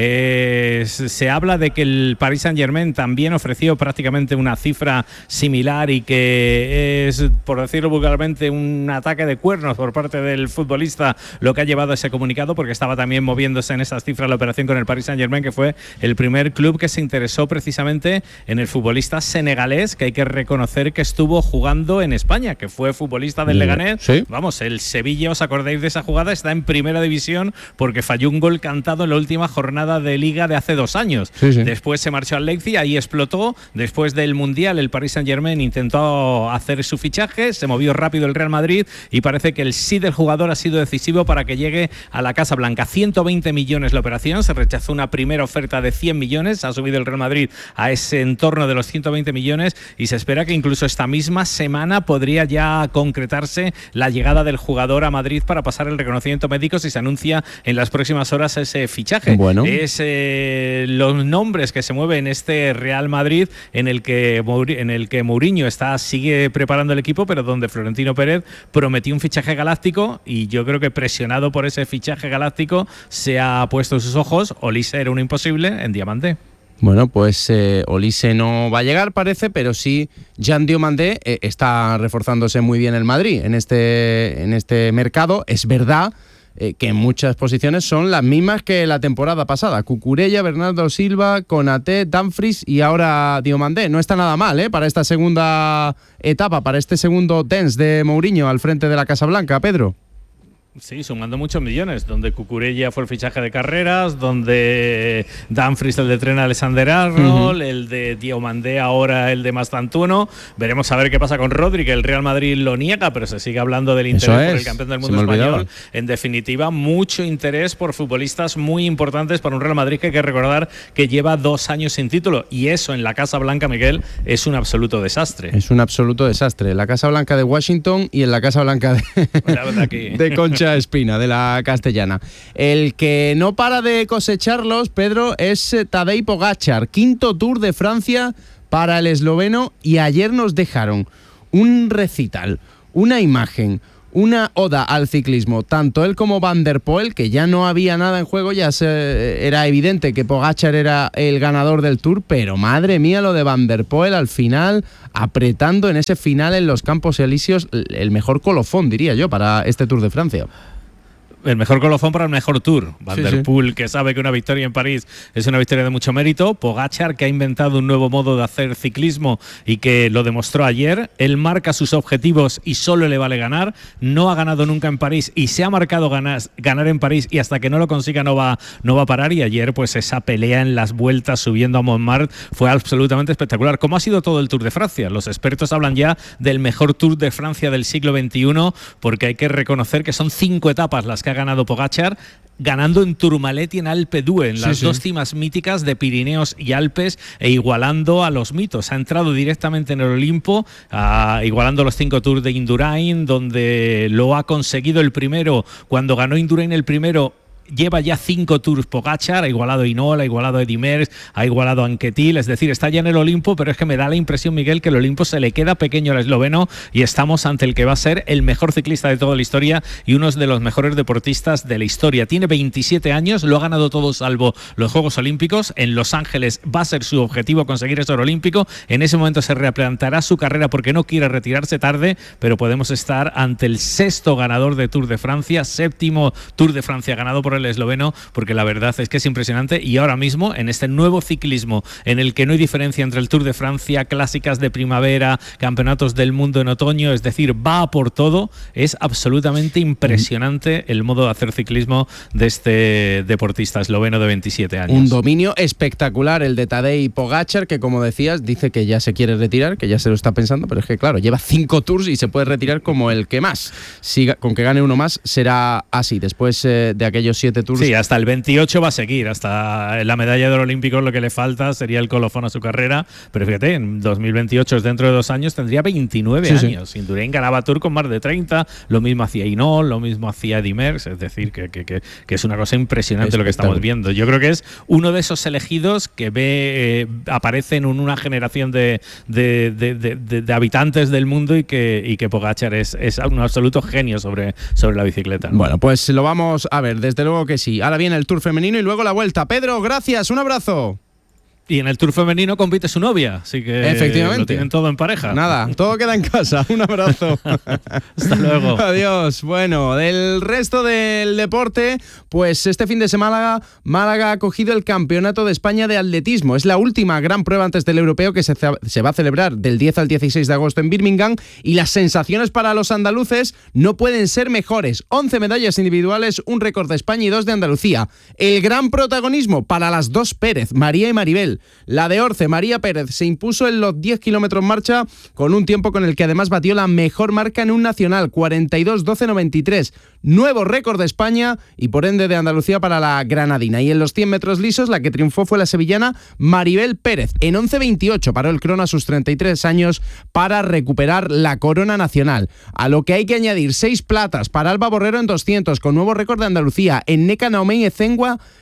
Eh, se habla de que el Paris Saint-Germain también ofreció prácticamente una cifra similar y que es, por decirlo vulgarmente, un ataque de cuernos por parte del futbolista lo que ha llevado a ese comunicado, porque estaba también moviéndose en esas cifras la operación con el Paris Saint-Germain, que fue el primer club que se interesó precisamente en el futbolista senegalés, que hay que reconocer que estuvo jugando en España, que fue futbolista del Leganés. ¿Sí? Vamos, el Sevilla, os acordáis de esa jugada, está en primera división porque falló un gol cantado en la última jornada de Liga de hace dos años. Sí, sí. Después se marchó al Leipzig, ahí explotó. Después del Mundial, el Paris Saint-Germain intentó hacer su fichaje, se movió rápido el Real Madrid y parece que el sí del jugador ha sido decisivo para que llegue a la Casa Blanca. ciento veinte millones la operación, se rechazó una primera oferta de cien millones, ha subido el Real Madrid a ese entorno de los ciento veinte millones y se espera que incluso esta misma semana podría ya concretarse la llegada del jugador a Madrid para pasar el reconocimiento médico si se anuncia en las próximas horas ese fichaje. Bueno. Es eh, los nombres que se mueven en este Real Madrid en el que en el que Mourinho está sigue preparando el equipo, pero donde Florentino Pérez prometió un fichaje galáctico y yo creo que presionado por ese fichaje galáctico se ha puesto sus ojos. Olise era un imposible en Diamante. Bueno, pues eh, Olise no va a llegar, parece, pero sí Jan Diomandé eh, está reforzándose muy bien el Madrid en este, en este mercado. Es verdad eh, que en muchas posiciones son las mismas que la temporada pasada. Cucurella, Bernardo Silva, Konaté, Dumfries y ahora Diomandé. No está nada mal, ¿eh? Para esta segunda etapa, para este segundo dance de Mourinho al frente de la Casa Blanca, Pedro. Sí, sumando muchos millones, donde Cucurella fue el fichaje de carreras, donde Dumfries el de Trent Alexander-Arnold, uh-huh. el de Diomandé ahora el de Mastantuono. Veremos a ver qué pasa con Rodri, que el Real Madrid lo niega, pero se sigue hablando del interés por el campeón del mundo español. En definitiva, mucho interés por futbolistas muy importantes para un Real Madrid que hay que recordar que lleva dos años sin título, y eso en la Casa Blanca, Miguel, es un absoluto desastre. Es un absoluto desastre. La Casa Blanca de Washington y en la Casa Blanca de, la verdad que... de Concha Espina, de la Castellana. El que no para de cosecharlos, Pedro, es Tadej Pogačar, quinto Tour de Francia para el esloveno, y ayer nos dejaron un recital, una imagen, una oda al ciclismo, tanto él como Van der Poel, que ya no había nada en juego, ya se, era evidente que Pogačar era el ganador del Tour, pero madre mía lo de Van der Poel al final, apretando en ese final en los Campos Elíseos, el mejor colofón, diría yo, para este Tour de Francia. El mejor colofón para el mejor Tour. Van sí, der sí. Poel, que sabe que una victoria en París es una victoria de mucho mérito. Pogačar, que ha inventado un nuevo modo de hacer ciclismo y que lo demostró ayer. Él marca sus objetivos y solo le vale ganar. No ha ganado nunca en París y se ha marcado ganar, ganar en París, y hasta que no lo consiga no va, no va a parar. Y ayer, pues esa pelea en las vueltas subiendo a Montmartre fue absolutamente espectacular. ¿Cómo ha sido todo el Tour de Francia? Los expertos hablan ya del mejor Tour de Francia del siglo veintiuno, porque hay que reconocer que son cinco etapas las que ha ganado Pogačar, ganando en Tourmalet y en Alpe d'Huez, en las sí, dos sí. cimas míticas de Pirineos y Alpes, e igualando a los mitos. Ha entrado directamente en el Olimpo, uh, igualando los cinco Tours de Indurain, donde lo ha conseguido el primero. Cuando ganó Indurain el primero, lleva ya cinco Tours Pogačar, ha igualado a Hinault, ha igualado a Eddy Merckx, ha igualado a Anquetil, es decir, está ya en el Olimpo, pero es que me da la impresión, Miguel, que el Olimpo se le queda pequeño al esloveno, y estamos ante el que va a ser el mejor ciclista de toda la historia y uno de los mejores deportistas de la historia. Tiene veintisiete años, lo ha ganado todo salvo los Juegos Olímpicos. En Los Ángeles va a ser su objetivo conseguir ese oro olímpico. En ese momento se replantará su carrera porque no quiere retirarse tarde, pero podemos estar ante el sexto ganador de Tour de Francia, séptimo Tour de Francia ganado por el esloveno, porque la verdad es que es impresionante. Y ahora mismo, en este nuevo ciclismo en el que no hay diferencia entre el Tour de Francia, clásicas de primavera, campeonatos del mundo en otoño, es decir, va a por todo. Es absolutamente impresionante el modo de hacer ciclismo de este deportista esloveno de veintisiete años. Un dominio espectacular el de Tadej Pogačar, que como decías, dice que ya se quiere retirar, que ya se lo está pensando, pero es que claro, lleva cinco Tours y se puede retirar como el que más. Si, con que gane uno más será así. Después eh, de aquellos siete Tours. Sí, hasta el veintiocho va a seguir, hasta la medalla de oro olímpico lo que le falta sería el colofón a su carrera, pero fíjate, en dos mil veintiocho, dentro de dos años, tendría veintinueve sí, años. Sí. Indurain ganaba Tour con más de treinta, lo mismo hacía Hinault, lo mismo hacía Eddy Merckx, es decir, que, que, que, que es una cosa impresionante lo que estamos viendo. Yo creo que es uno de esos elegidos que ve, eh, aparece en una generación de, de, de, de, de, de habitantes del mundo, y que, y que Pogačar es, es un absoluto genio sobre, sobre la bicicleta, ¿no? Bueno, pues lo vamos a ver, desde luego que sí. Ahora viene el Tour femenino y luego la vuelta. Pedro, gracias, un abrazo. Y en el Tour femenino compite su novia, así que efectivamente lo tienen todo en pareja. Nada, todo queda en casa. Un abrazo. Hasta luego. Adiós. Bueno, del resto del deporte, pues este fin de semana Málaga ha cogido el Campeonato de España de Atletismo. Es la última gran prueba antes del europeo, que se, se va a celebrar del diez al dieciséis de agosto en Birmingham, y las sensaciones para los andaluces no pueden ser mejores. once medallas individuales, un récord de España y dos de Andalucía. El gran protagonismo para las dos Pérez, María y Maribel. La de Orce, María Pérez, se impuso en los diez kilómetros marcha con un tiempo con el que además batió la mejor marca en un nacional, cuarenta y dos doce noventa y tres. Nuevo récord de España y por ende de Andalucía para la granadina. Y en los cien metros lisos la que triunfó fue la sevillana Maribel Pérez. En once veintiocho paró el crono a sus treinta y tres años para recuperar la corona nacional. A lo que hay que añadir seis platas para Alba Borrero en doscientos, con nuevo récord de Andalucía. En Neca Naomi Ezengua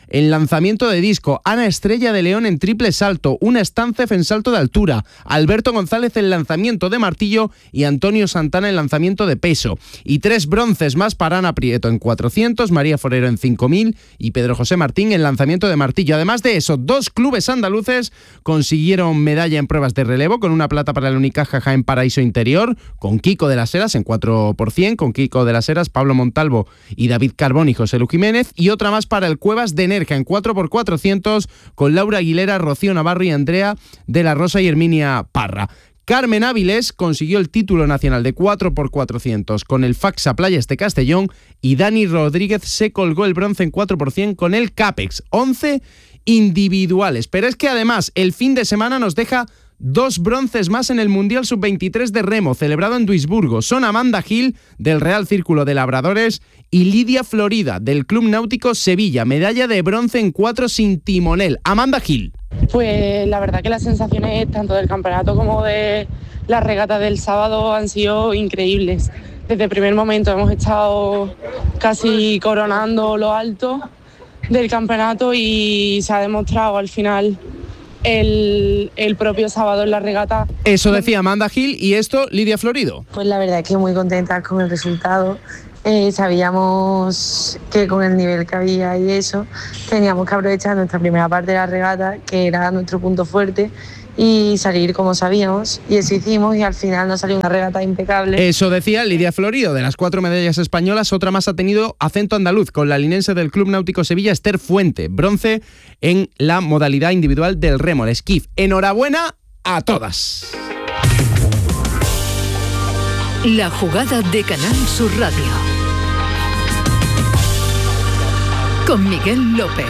en lanzamiento de disco, Ana Estrella de León en triple salto, una Stancef en salto de altura, Alberto González en lanzamiento de martillo y Antonio Santana en lanzamiento de peso. Y tres bronces más para Ana Prieto en cuatrocientos, María Forero en cinco mil y Pedro José Martín en lanzamiento de martillo. Además de eso, dos clubes andaluces consiguieron medalla en pruebas de relevo, con una plata para el Unicaja Jaén Paraíso Interior, con Kiko de las Heras en cuatro por cien, con Kiko de las Heras, Pablo Montalvo y David Carbón y José Lu Jiménez, y otra más para el Cuevas de Nerja en cuatro por cuatrocientos, con Laura Aguilera, Rocío Navarro y Andrea de la Rosa y Herminia Parra. Carmen Áviles consiguió el título nacional de cuatro por cuatrocientos con el Faxa Playas de Castellón, y Dani Rodríguez se colgó el bronce en cuatro por cien con el Capex. once individuales. Pero es que además el fin de semana nos deja dos bronces más en el Mundial sub veintitrés de remo, celebrado en Duisburgo. Son Amanda Gil, del Real Círculo de Labradores, y Lidia Florida, del Club Náutico Sevilla. Medalla de bronce en cuatro sin timonel. Amanda Gil. Pues la verdad que las sensaciones tanto del campeonato como de la regata del sábado han sido increíbles. Desde el primer momento hemos estado casi coronando lo alto del campeonato y se ha demostrado al final el, el propio sábado en la regata. Eso decía Amanda Gil, y esto Lidia Florido. Pues la verdad es que muy contenta con el resultado. Eh, sabíamos que con el nivel que había y eso, teníamos que aprovechar nuestra primera parte de la regata, que era nuestro punto fuerte, y salir como sabíamos, y eso hicimos, y al final nos salió una regata impecable. Eso decía Lidia Florido. De las cuatro medallas españolas, otra más ha tenido acento andaluz, con la linense del Club Náutico Sevilla, Esther Fuente, bronce en la modalidad individual del remo, el esquif. Enhorabuena a todas. La jugada de Canal Sur Radio con Miguel López.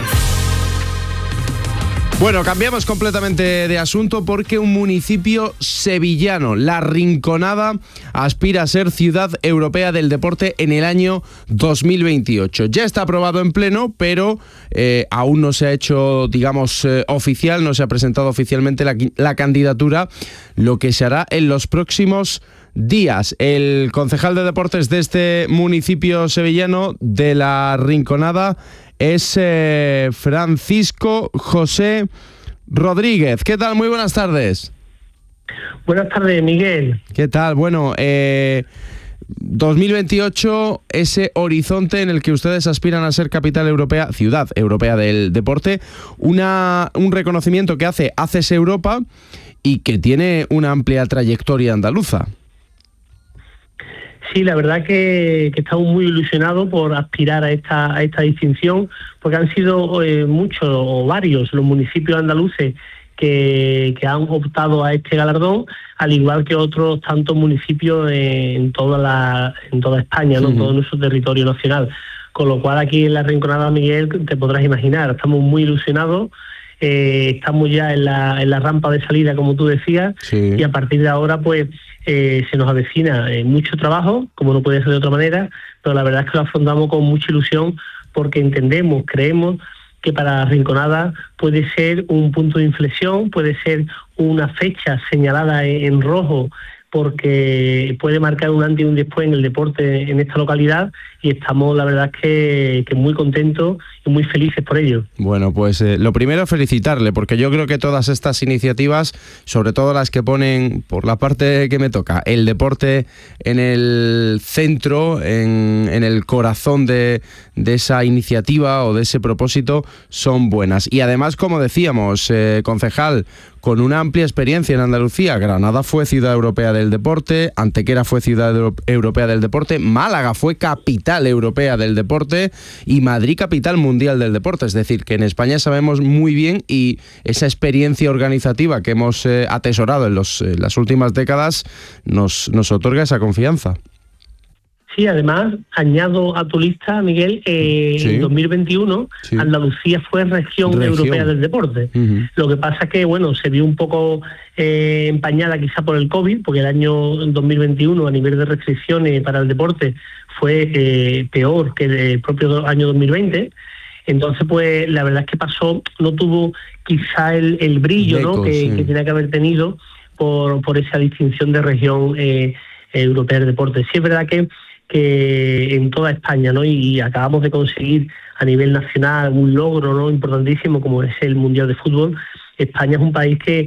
Bueno, cambiamos completamente de asunto porque un municipio sevillano, La Rinconada, aspira a ser Ciudad Europea del Deporte en el año dos mil veintiocho. Ya está aprobado en pleno, pero eh, aún no se ha hecho, digamos, eh, oficial, no se ha presentado oficialmente la, la candidatura, lo que se hará en los próximos días. El concejal de deportes de este municipio sevillano, de La Rinconada, es eh, Francisco José Rodríguez. ¿Qué tal? Muy buenas tardes. Buenas tardes, Miguel. ¿Qué tal? Bueno, eh, dos mil veintiocho, ese horizonte en el que ustedes aspiran a ser capital europea, ciudad europea del deporte, una, un reconocimiento que hace A C E S Europa y que tiene una amplia trayectoria andaluza. Sí, la verdad que, que estamos muy ilusionados por aspirar a esta, a esta distinción, porque han sido eh, muchos o varios los municipios andaluces que, que han optado a este galardón, al igual que otros tantos municipios en toda la en toda España, ¿no? Uh-huh. Todo nuestro territorio nacional. Con lo cual aquí en La Rinconada, Miguel, te podrás imaginar, estamos muy ilusionados. Eh, estamos ya en la, en la rampa de salida, como tú decías, sí. Y a partir de ahora, pues, eh, se nos avecina eh, mucho trabajo, como no puede ser de otra manera, pero la verdad es que lo afrontamos con mucha ilusión, porque entendemos, creemos que para Rinconada puede ser un punto de inflexión, puede ser una fecha señalada en, en rojo, porque puede marcar un antes y un después en el deporte en esta localidad, y estamos, la verdad, que, que muy contentos y muy felices por ello. Bueno, pues eh, lo primero, felicitarle, porque yo creo que todas estas iniciativas, sobre todo las que ponen, por la parte que me toca, el deporte en el centro, en, en el corazón de, de esa iniciativa o de ese propósito, son buenas. Y además, como decíamos, eh, concejal, con una amplia experiencia en Andalucía. Granada fue Ciudad Europea del Deporte, Antequera fue Ciudad Europea del Deporte, Málaga fue Capital Europea del Deporte y Madrid Capital Mundial del Deporte. Es decir, que en España sabemos muy bien, y esa experiencia organizativa que hemos eh, atesorado en, los, en las últimas décadas nos, nos otorga esa confianza. Sí, además, añado a tu lista, Miguel, eh, sí. En dos mil veintiuno sí. Andalucía fue región, región europea del deporte. Uh-huh. Lo que pasa es que, bueno, se vio un poco eh, empañada quizá por el COVID, porque el año dos mil veintiuno a nivel de restricciones para el deporte fue eh, peor que el propio año dos mil veinte. Entonces, pues, la verdad es que pasó, no tuvo quizá el, el brillo Deco, ¿no? que, sí. que tenía que haber tenido por, por esa distinción de región eh, europea del deporte. Sí es verdad que que en toda España, ¿no? Y, y acabamos de conseguir a nivel nacional un logro, ¿no?, importantísimo, como es el Mundial de Fútbol. España es un país que,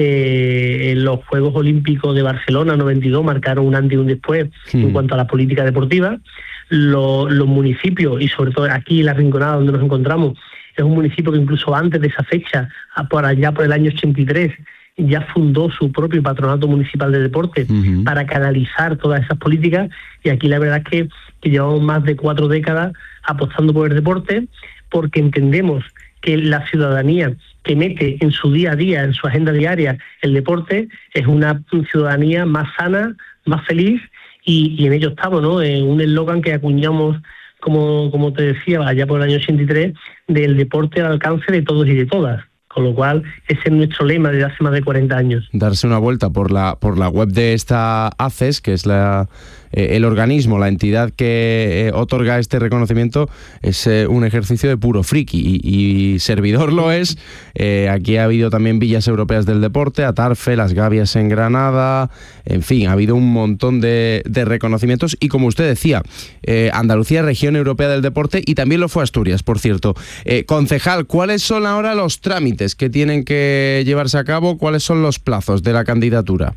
que en los Juegos Olímpicos de Barcelona noventa y dos marcaron un antes y un después sí. en cuanto a la política deportiva. Los, los municipios, y sobre todo aquí en La Rinconada, donde nos encontramos, es un municipio que incluso antes de esa fecha, por allá por el año ochenta y tres, ya fundó su propio patronato municipal de deporte uh-huh. para canalizar todas esas políticas, y aquí la verdad es que, que llevamos más de cuatro décadas apostando por el deporte, porque entendemos que la ciudadanía que mete en su día a día, en su agenda diaria, el deporte, es una ciudadanía más sana, más feliz, y, y en ello estamos, ¿no? En un eslogan que acuñamos, como, como te decía, allá por el año ochenta y tres, del deporte al alcance de todos y de todas. Con lo cual, ese es nuestro lema desde hace más de cuarenta años. Darse una vuelta por la por la web de esta A C E S, que es la eh, el organismo, la entidad que eh, otorga este reconocimiento, es eh, un ejercicio de puro friki, y, y servidor lo es. Eh, aquí ha habido también villas europeas del deporte, Atarfe, Las Gavias en Granada, en fin, ha habido un montón de, de reconocimientos, y como usted decía, eh, Andalucía, región europea del deporte, y también lo fue Asturias, por cierto. Eh, concejal, ¿cuáles son ahora los trámites que tienen que llevarse a cabo? ¿Cuáles son los plazos de la candidatura?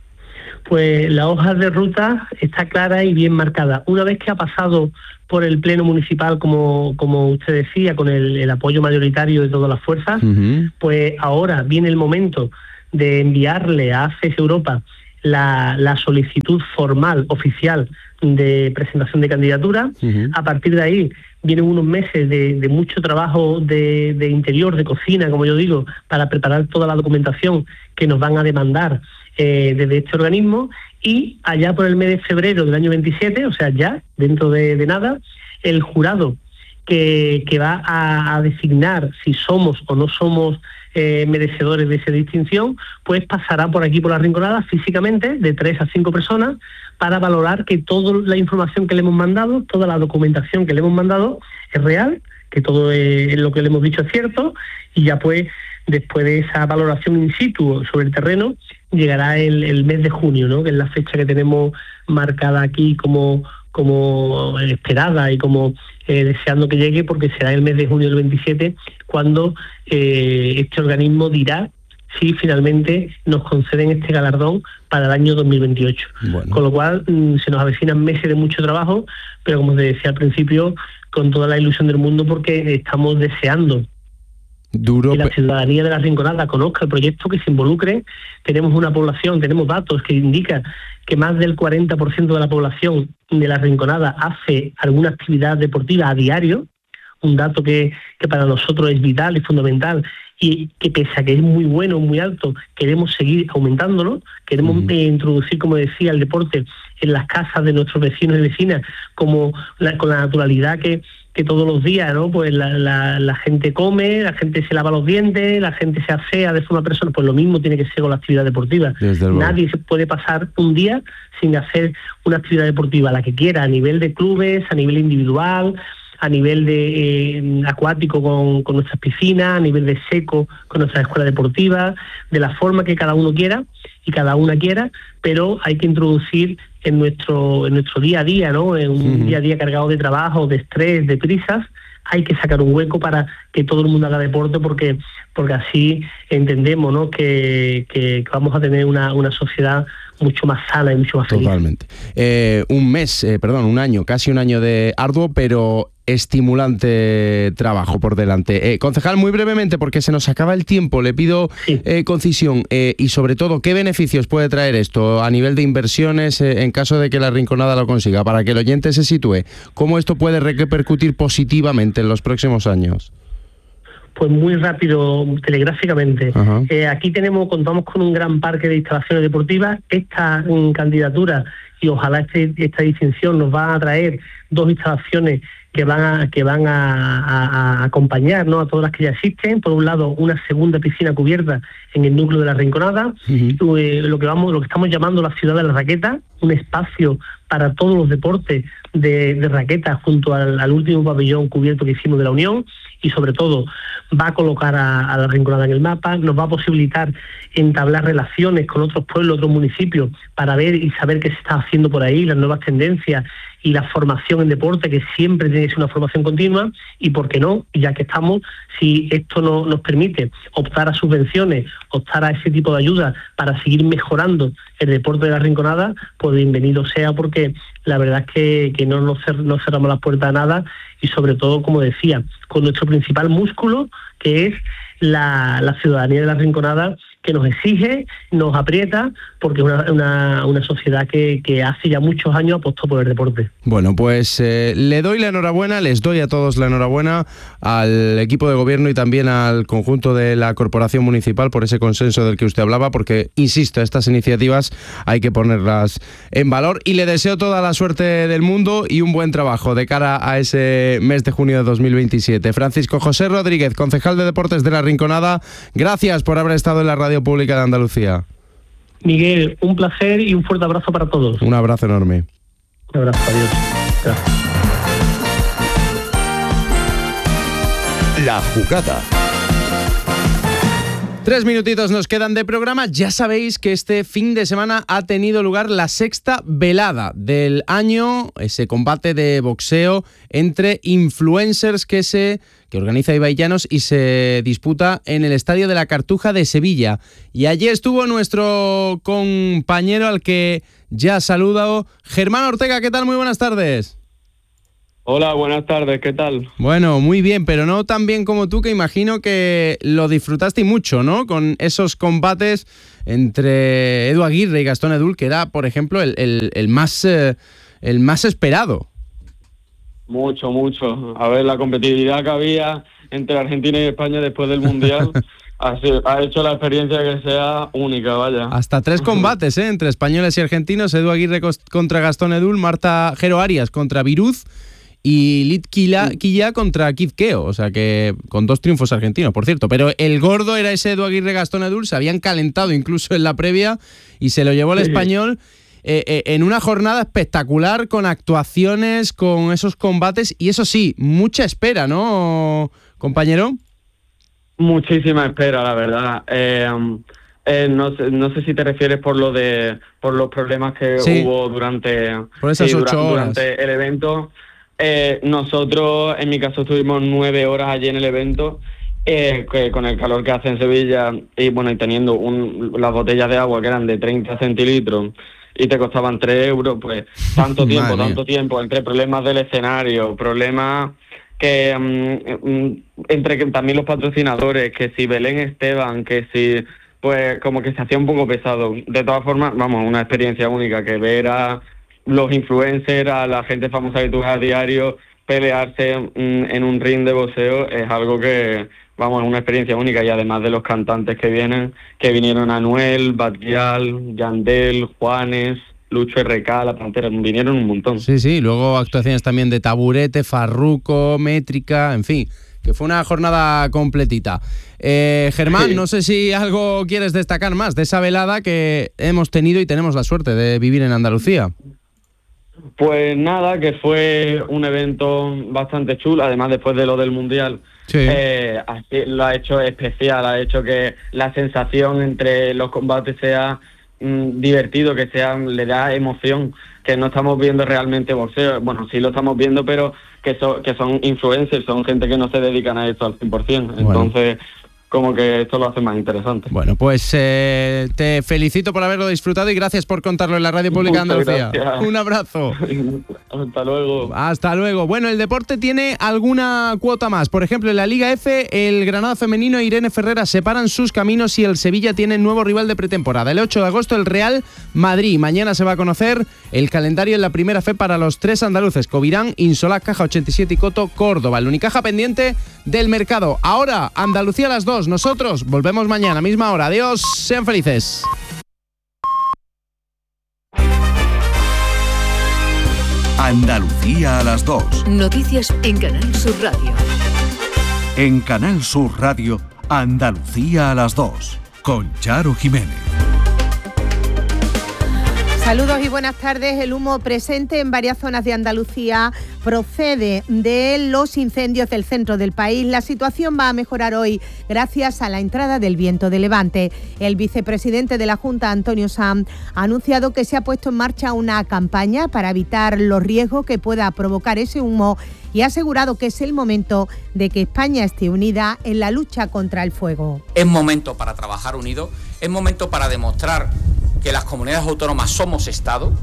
Pues la hoja de ruta está clara y bien marcada. Una vez que ha pasado por el pleno municipal, como, como usted decía, con el, el apoyo mayoritario de todas las fuerzas, uh-huh. pues ahora viene el momento de enviarle a A C E S Europa la, la solicitud formal, oficial, de presentación de candidatura. Uh-huh. A partir de ahí vienen unos meses de, de mucho trabajo de, de interior, de cocina, como yo digo, para preparar toda la documentación que nos van a demandar eh, desde este organismo, y allá por el mes de febrero del año veintisiete, o sea, ya dentro de, de nada, el jurado que, que va a, a designar si somos o no somos eh, merecedores de esa distinción, pues pasará por aquí, por La Rinconada, físicamente, de tres a cinco personas, para valorar que toda la información que le hemos mandado, toda la documentación que le hemos mandado es real, que todo es, lo que le hemos dicho es cierto, y ya pues después de esa valoración in situ sobre el terreno, llegará el, el mes de junio, ¿no?, que es la fecha que tenemos marcada aquí como, como esperada y como eh, deseando que llegue, porque será el mes de junio del veintisiete cuando eh, este organismo dirá si finalmente nos conceden este galardón para el año dos mil veintiocho. Bueno. Con lo cual mmm, se nos avecinan meses de mucho trabajo, pero como te decía al principio, con toda la ilusión del mundo, porque estamos deseando Duro, que la ciudadanía de La Rinconada conozca el proyecto, que se involucre. Tenemos una población, tenemos datos que indican que más del cuarenta por ciento de la población de La Rinconada hace alguna actividad deportiva a diario, un dato que, que para nosotros es vital y fundamental, y que pese a que es muy bueno, muy alto, queremos seguir aumentándolo, queremos uh-huh. eh, introducir, como decía, el deporte en las casas de nuestros vecinos y vecinas, como la, con la naturalidad que, que todos los días, ¿no? Pues la, la, la gente come, la gente se lava los dientes, la gente se asea de forma personal, pues lo mismo tiene que ser con la actividad deportiva. Nadie se puede pasar un día sin hacer una actividad deportiva, la que quiera, a nivel de clubes, a nivel individual, a nivel de eh, acuático con, con nuestras piscinas, a nivel de seco con nuestras escuelas deportivas, de la forma que cada uno quiera y cada una quiera, pero hay que introducir en nuestro en nuestro día a día, ¿no? En un uh-huh. día a día cargado de trabajo, de estrés, de prisas, hay que sacar un hueco para que todo el mundo haga deporte, porque porque así entendemos, ¿no?, que, que, que vamos a tener una, una sociedad mucho más sana y mucho más feliz. Totalmente. Eh, un mes, eh, perdón, un año, casi un año de arduo, pero estimulante trabajo por delante. Eh, concejal, muy brevemente, porque se nos acaba el tiempo, le pido sí. eh, concisión eh, y sobre todo, ¿qué beneficios puede traer esto a nivel de inversiones eh, en caso de que La Rinconada lo consiga? Para que el oyente se sitúe, ¿cómo esto puede repercutir positivamente en los próximos años? Pues muy rápido, telegráficamente. Uh-huh. Eh, aquí tenemos, contamos con un gran parque de instalaciones deportivas. Esta um, candidatura y ojalá este, esta distinción nos va a traer dos instalaciones que van a que van a, a, a acompañar, ¿no?, a todas las que ya existen. Por un lado, una segunda piscina cubierta en el núcleo de La Rinconada, uh-huh. eh, lo que vamos, lo que estamos llamando la ciudad de la raqueta, un espacio para todos los deportes de, de raqueta junto al, al último pabellón cubierto que hicimos de la Unión, y sobre todo va a colocar a, a la Rinconada en el mapa, nos va a posibilitar entablar relaciones con otros pueblos, otros municipios, para ver y saber qué se está haciendo por ahí, las nuevas tendencias y la formación en deporte, que siempre tiene que ser una formación continua, y por qué no, ya que estamos, si esto no, nos permite optar a subvenciones, optar a ese tipo de ayudas para seguir mejorando el deporte de la Rinconada, pues bienvenido sea, porque la verdad es que, que no nos cer- no cerramos las puertas a nada, y sobre todo, como decía, con nuestro principal músculo, que es la, la ciudadanía de la Rinconada, que nos exige, nos aprieta, porque es una, una, una sociedad que, que hace ya muchos años apostó por el deporte. Bueno, pues eh, le doy la enhorabuena, les doy a todos la enhorabuena, al equipo de gobierno y también al conjunto de la corporación municipal por ese consenso del que usted hablaba, porque, insisto, estas iniciativas hay que ponerlas en valor, y le deseo toda la suerte del mundo y un buen trabajo de cara a ese mes de junio de dos mil veintisiete. Francisco José Rodríguez, concejal de Deportes de la Rinconada, gracias por haber estado en la Radio Pública de Andalucía. Miguel, un placer y un fuerte abrazo para todos. Un abrazo enorme. Un abrazo, adiós. Gracias. La jugada. Tres minutitos nos quedan de programa. Ya sabéis que este fin de semana ha tenido lugar la sexta velada del año, ese combate de boxeo entre influencers que se que organiza Ibai Llanos y se disputa en el Estadio de la Cartuja de Sevilla. Y allí estuvo nuestro compañero al que ya ha saludado, Germán Ortega. ¿Qué tal? Muy buenas tardes. Hola, buenas tardes, ¿qué tal? Bueno, muy bien, pero no tan bien como tú, que imagino que lo disfrutaste mucho, ¿no? Con esos combates entre Edu Aguirre y Gastón Edul, que era, por ejemplo, el, el, el, más, eh, el más esperado. Mucho, mucho. A ver, la competitividad que había entre Argentina y España después del Mundial ha, ha hecho la experiencia que sea única, vaya. Hasta tres combates, ¿eh? Entre españoles y argentinos: Edu Aguirre contra Gastón Edul, Marta Jero Arias contra Viruz y Lit Quilla contra Kid Keo, o sea que con dos triunfos argentinos, por cierto. Pero el gordo era ese Edu Aguirre Gastón Edul, se habían calentado incluso en la previa y se lo llevó el sí. español eh, eh, en una jornada espectacular, con actuaciones, con esos combates, y eso sí, mucha espera, ¿no, compañero? Muchísima espera, la verdad. Eh, eh, no, sé, no sé si te refieres por lo de por los problemas que sí. hubo durante, por esas sí, ocho durante, horas. durante el evento. Eh, nosotros, en mi caso, estuvimos nueve horas allí en el evento, eh, que con el calor que hace en Sevilla, y bueno, y teniendo un, las botellas de agua que eran de treinta centilitros y te costaban tres euros, pues tanto tiempo, tanto tiempo, entre problemas del escenario, problemas que um, entre que también los patrocinadores, que si Belén Esteban, que si, pues como que se hacía un poco pesado. De todas formas, vamos, una experiencia única, que ver a los influencers, a la gente famosa que tú ves a diario pelearse mm, en un ring de boxeo, es algo que, vamos, es una experiencia única. Y además de los cantantes que vienen, que vinieron Anuel, Batguial, Yandel, Juanes, Lucho R K, La Pantera, vinieron un montón. Sí, sí, luego actuaciones también de Taburete, Farruko, Métrica, en fin, que fue una jornada completita. Eh, Germán, sí. no sé si algo quieres destacar más de esa velada que hemos tenido y tenemos la suerte de vivir en Andalucía. Pues nada, que fue un evento bastante chulo, además después de lo del Mundial, sí. eh, así lo ha hecho especial, ha hecho que la sensación entre los combates sea mm, divertido, que sea, le da emoción, que no estamos viendo realmente boxeo, bueno, sí lo estamos viendo, pero que, so, que son influencers, son gente que no se dedican a esto al cien por ciento, bueno. Entonces como que esto lo hace más interesante. Bueno, pues eh, te felicito por haberlo disfrutado y gracias por contarlo en la Radio Pública de Andalucía. Gracias. Un abrazo. Hasta luego. Hasta luego. Bueno, el deporte tiene alguna cuota más. Por ejemplo, en la Liga F, el Granada femenino e Irene Ferreras separan sus caminos y el Sevilla tiene nuevo rival de pretemporada. El ocho de agosto, el Real Madrid. Mañana se va a conocer el calendario en la Primera F para los tres andaluces: Covirán, Insolac, Caja ochenta y siete y Coto Córdoba. El Unicaja pendiente del mercado. Ahora, Andalucía a las dos. Nosotros volvemos mañana, misma hora. Adiós, sean felices. Andalucía a las dos. Noticias en Canal Sur Radio. En Canal Sur Radio, Andalucía a las dos, con Charo Jiménez. Saludos y buenas tardes. El humo presente en varias zonas de Andalucía procede de los incendios del centro del país. La situación va a mejorar hoy gracias a la entrada del viento de levante. El vicepresidente de la Junta, Antonio Sanz, ha anunciado que se ha puesto en marcha una campaña para evitar los riesgos que pueda provocar ese humo y ha asegurado que es el momento de que España esté unida en la lucha contra el fuego. Es momento para trabajar unidos, es momento para demostrar que las comunidades autónomas somos Estado,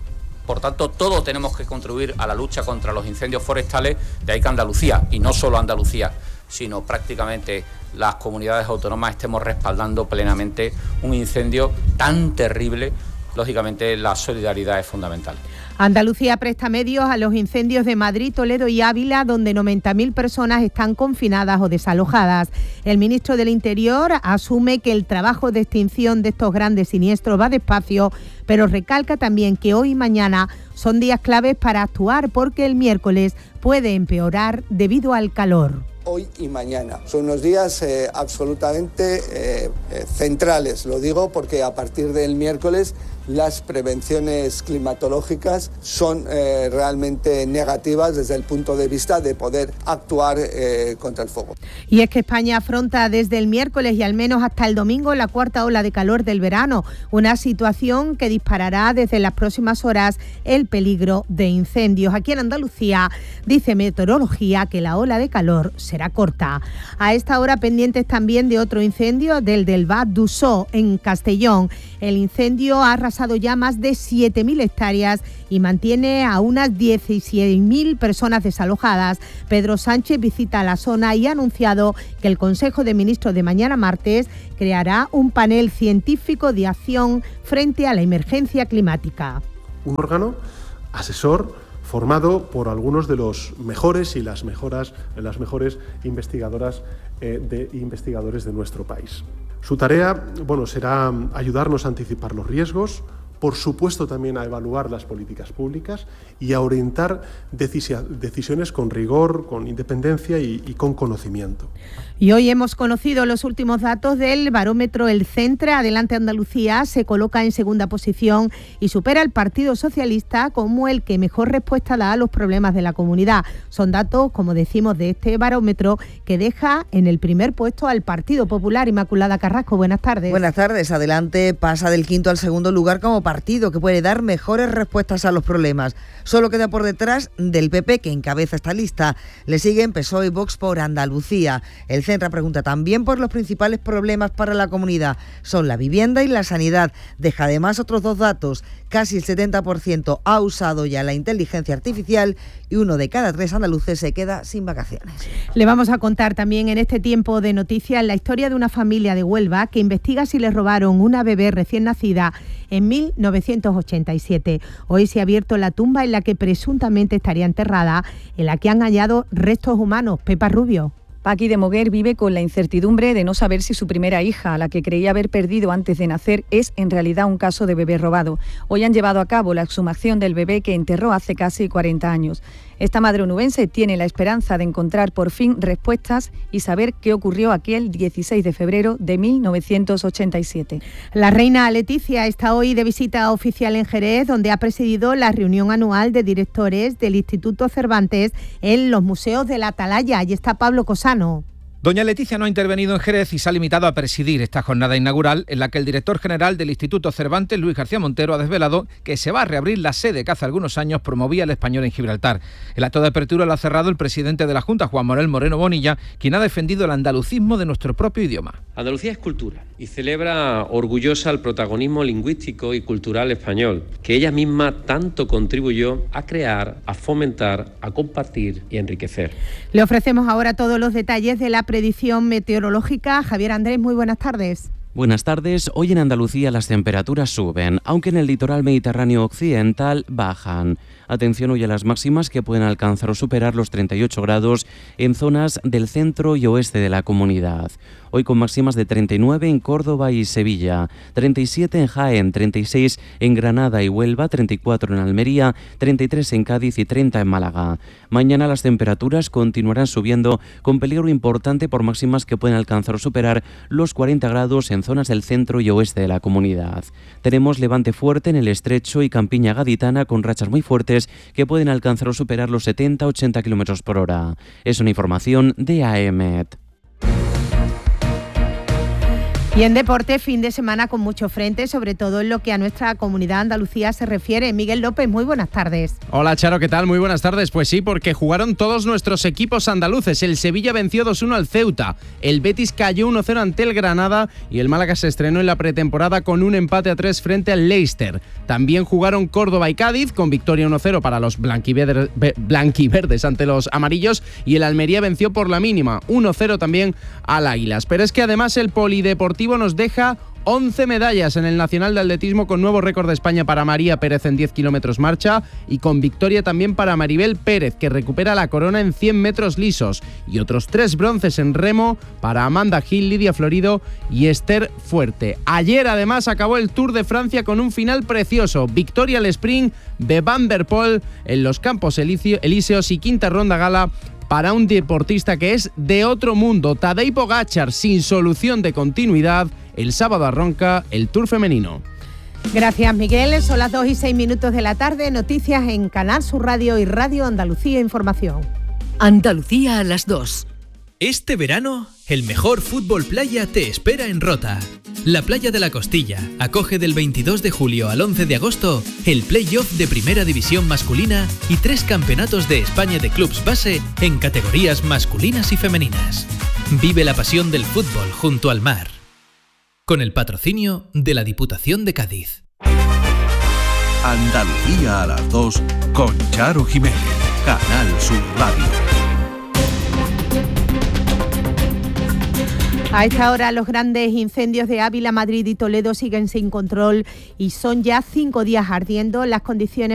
por tanto todos tenemos que contribuir a la lucha contra los incendios forestales, de ahí que Andalucía, y no solo Andalucía, sino prácticamente las comunidades autónomas estemos respaldando plenamente un incendio tan terrible. Lógicamente la solidaridad es fundamental. Andalucía presta medios a los incendios de Madrid, Toledo y Ávila, donde noventa mil personas están confinadas o desalojadas. El ministro del Interior asume que el trabajo de extinción de estos grandes siniestros va despacio, pero recalca también que hoy y mañana son días claves para actuar porque el miércoles puede empeorar debido al calor. Hoy y mañana. Son unos días eh, absolutamente eh, eh, centrales, lo digo porque a partir del miércoles las prevenciones climatológicas son eh, realmente negativas desde el punto de vista de poder actuar eh, contra el fuego. Y es que España afronta desde el miércoles y al menos hasta el domingo la cuarta ola de calor del verano, una situación que disparará desde las próximas horas el peligro de incendios. Aquí en Andalucía dice Meteorología que la ola de calor será corta. A esta hora pendientes también de otro incendio, del del Bat d'Ussó en Castellón. El incendio ha arrasado ya más de siete mil hectáreas y mantiene a unas diecisiete mil personas desalojadas. Pedro Sánchez visita la zona y ha anunciado que el Consejo de Ministros de mañana martes creará un panel científico de acción frente a la emergencia climática. Un órgano asesor formado por algunos de los mejores y las, mejoras, las mejores investigadoras eh, de investigadores de nuestro país. Su tarea, bueno, será ayudarnos a anticipar los riesgos, por supuesto también a evaluar las políticas públicas y a orientar decisiones con rigor, con independencia y, y con conocimiento. Y hoy hemos conocido los últimos datos del barómetro El Centre. Adelante Andalucía se coloca en segunda posición y supera al Partido Socialista como el que mejor respuesta da a los problemas de la comunidad. Son datos, como decimos, de este barómetro que deja en el primer puesto al Partido Popular. Inmaculada Carrasco, buenas tardes. Buenas tardes. Adelante pasa del quinto al segundo lugar como partido que puede dar mejores respuestas a los problemas. Solo queda por detrás del P P, que encabeza esta lista. Le siguen P S O E y Vox por Andalucía. El Centre pregunta también por los principales problemas para la comunidad. Son la vivienda y la sanidad. Deja además otros dos datos. Casi el setenta por ciento ha usado ya la inteligencia artificial y uno de cada tres andaluces se queda sin vacaciones. Le vamos a contar también en este tiempo de noticias la historia de una familia de Huelva que investiga si le robaron una bebé recién nacida en mil novecientos ochenta y siete. Hoy se ha abierto la tumba en la que presuntamente estaría enterrada, en la que han hallado restos humanos. Pepa Rubio. Paqui de Moguer vive con la incertidumbre de no saber si su primera hija, a la que creía haber perdido antes de nacer, es en realidad un caso de bebé robado. Hoy han llevado a cabo la exhumación del bebé que enterró hace casi cuarenta años. Esta madre onubense tiene la esperanza de encontrar por fin respuestas y saber qué ocurrió aquel dieciséis de febrero de mil novecientos ochenta y siete. La reina Leticia está hoy de visita oficial en Jerez, donde ha presidido la reunión anual de directores del Instituto Cervantes en los museos de la Atalaya. Allí está Pablo Cosano. Doña Leticia no ha intervenido en Jerez y se ha limitado a presidir esta jornada inaugural en la que el director general del Instituto Cervantes, Luis García Montero, ha desvelado que se va a reabrir la sede que hace algunos años promovía el español en Gibraltar. El acto de apertura lo ha cerrado el presidente de la Junta, Juan Manuel Moreno Bonilla, quien ha defendido el andalucismo de nuestro propio idioma. Andalucía es cultura y celebra orgullosa el protagonismo lingüístico y cultural español, que ella misma tanto contribuyó a crear, a fomentar, a compartir y enriquecer. Le ofrecemos ahora todos los detalles de la predicción meteorológica. Javier Andrés, muy buenas tardes. Buenas tardes. Hoy en Andalucía las temperaturas suben, aunque en el litoral mediterráneo occidental bajan. Atención hoy a las máximas que pueden alcanzar o superar los treinta y ocho grados en zonas del centro y oeste de la comunidad. Hoy con máximas de treinta y nueve en Córdoba y Sevilla, treinta y siete en Jaén, treinta y seis en Granada y Huelva, treinta y cuatro en Almería, treinta y tres en Cádiz y treinta en Málaga. Mañana las temperaturas continuarán subiendo con peligro importante por máximas que pueden alcanzar o superar los cuarenta grados en zonas del centro y oeste de la comunidad. Tenemos levante fuerte en el estrecho y campiña gaditana con rachas muy fuertes que pueden alcanzar o superar los setenta a ochenta kilómetros por hora. Es una información de A E M E T. Y en deporte, fin de semana con mucho frente, sobre todo en lo que a nuestra comunidad Andalucía se refiere. Miguel López, muy buenas tardes. Hola Charo, ¿qué tal? Muy buenas tardes. Pues sí, porque jugaron todos nuestros equipos andaluces. El Sevilla venció dos uno al Ceuta, el Betis cayó uno cero ante el Granada y el Málaga se estrenó en la pretemporada con un empate a tres frente al Leicester. También jugaron Córdoba y Cádiz con victoria uno cero para los blanquiverdes, blanquiverdes ante los amarillos y el Almería venció por la mínima uno cero también al Águilas. Pero es que además el Polideportivo nos deja once medallas en el Nacional de Atletismo con nuevo récord de España para María Pérez en diez kilómetros marcha y con victoria también para Maribel Pérez, que recupera la corona en cien metros lisos, y otros tres bronces en remo para Amanda Gil, Lidia Florido y Esther Fuerte. Ayer además acabó el Tour de Francia con un final precioso, victoria al sprint de Van der Poel en los Campos Elíseos y quinta ronda gala para un deportista que es de otro mundo. Tadej Pogačar, sin solución de continuidad, el sábado arranca el Tour femenino. Gracias, Miguel. Son las dos y seis minutos de la tarde. Noticias en Canal Sur Radio y Radio Andalucía Información. Andalucía a las dos. Este verano, el mejor fútbol playa te espera en Rota. La Playa de la Costilla acoge del veintidós de julio al once de agosto el play-off de Primera División masculina y tres campeonatos de España de clubs base en categorías masculinas y femeninas. Vive la pasión del fútbol junto al mar. Con el patrocinio de la Diputación de Cádiz. Andalucía a las dos con Charo Jiménez. Canal Sur Radio. A esta hora los grandes incendios de Ávila, Madrid y Toledo siguen sin control y son ya cinco días ardiendo. Las condiciones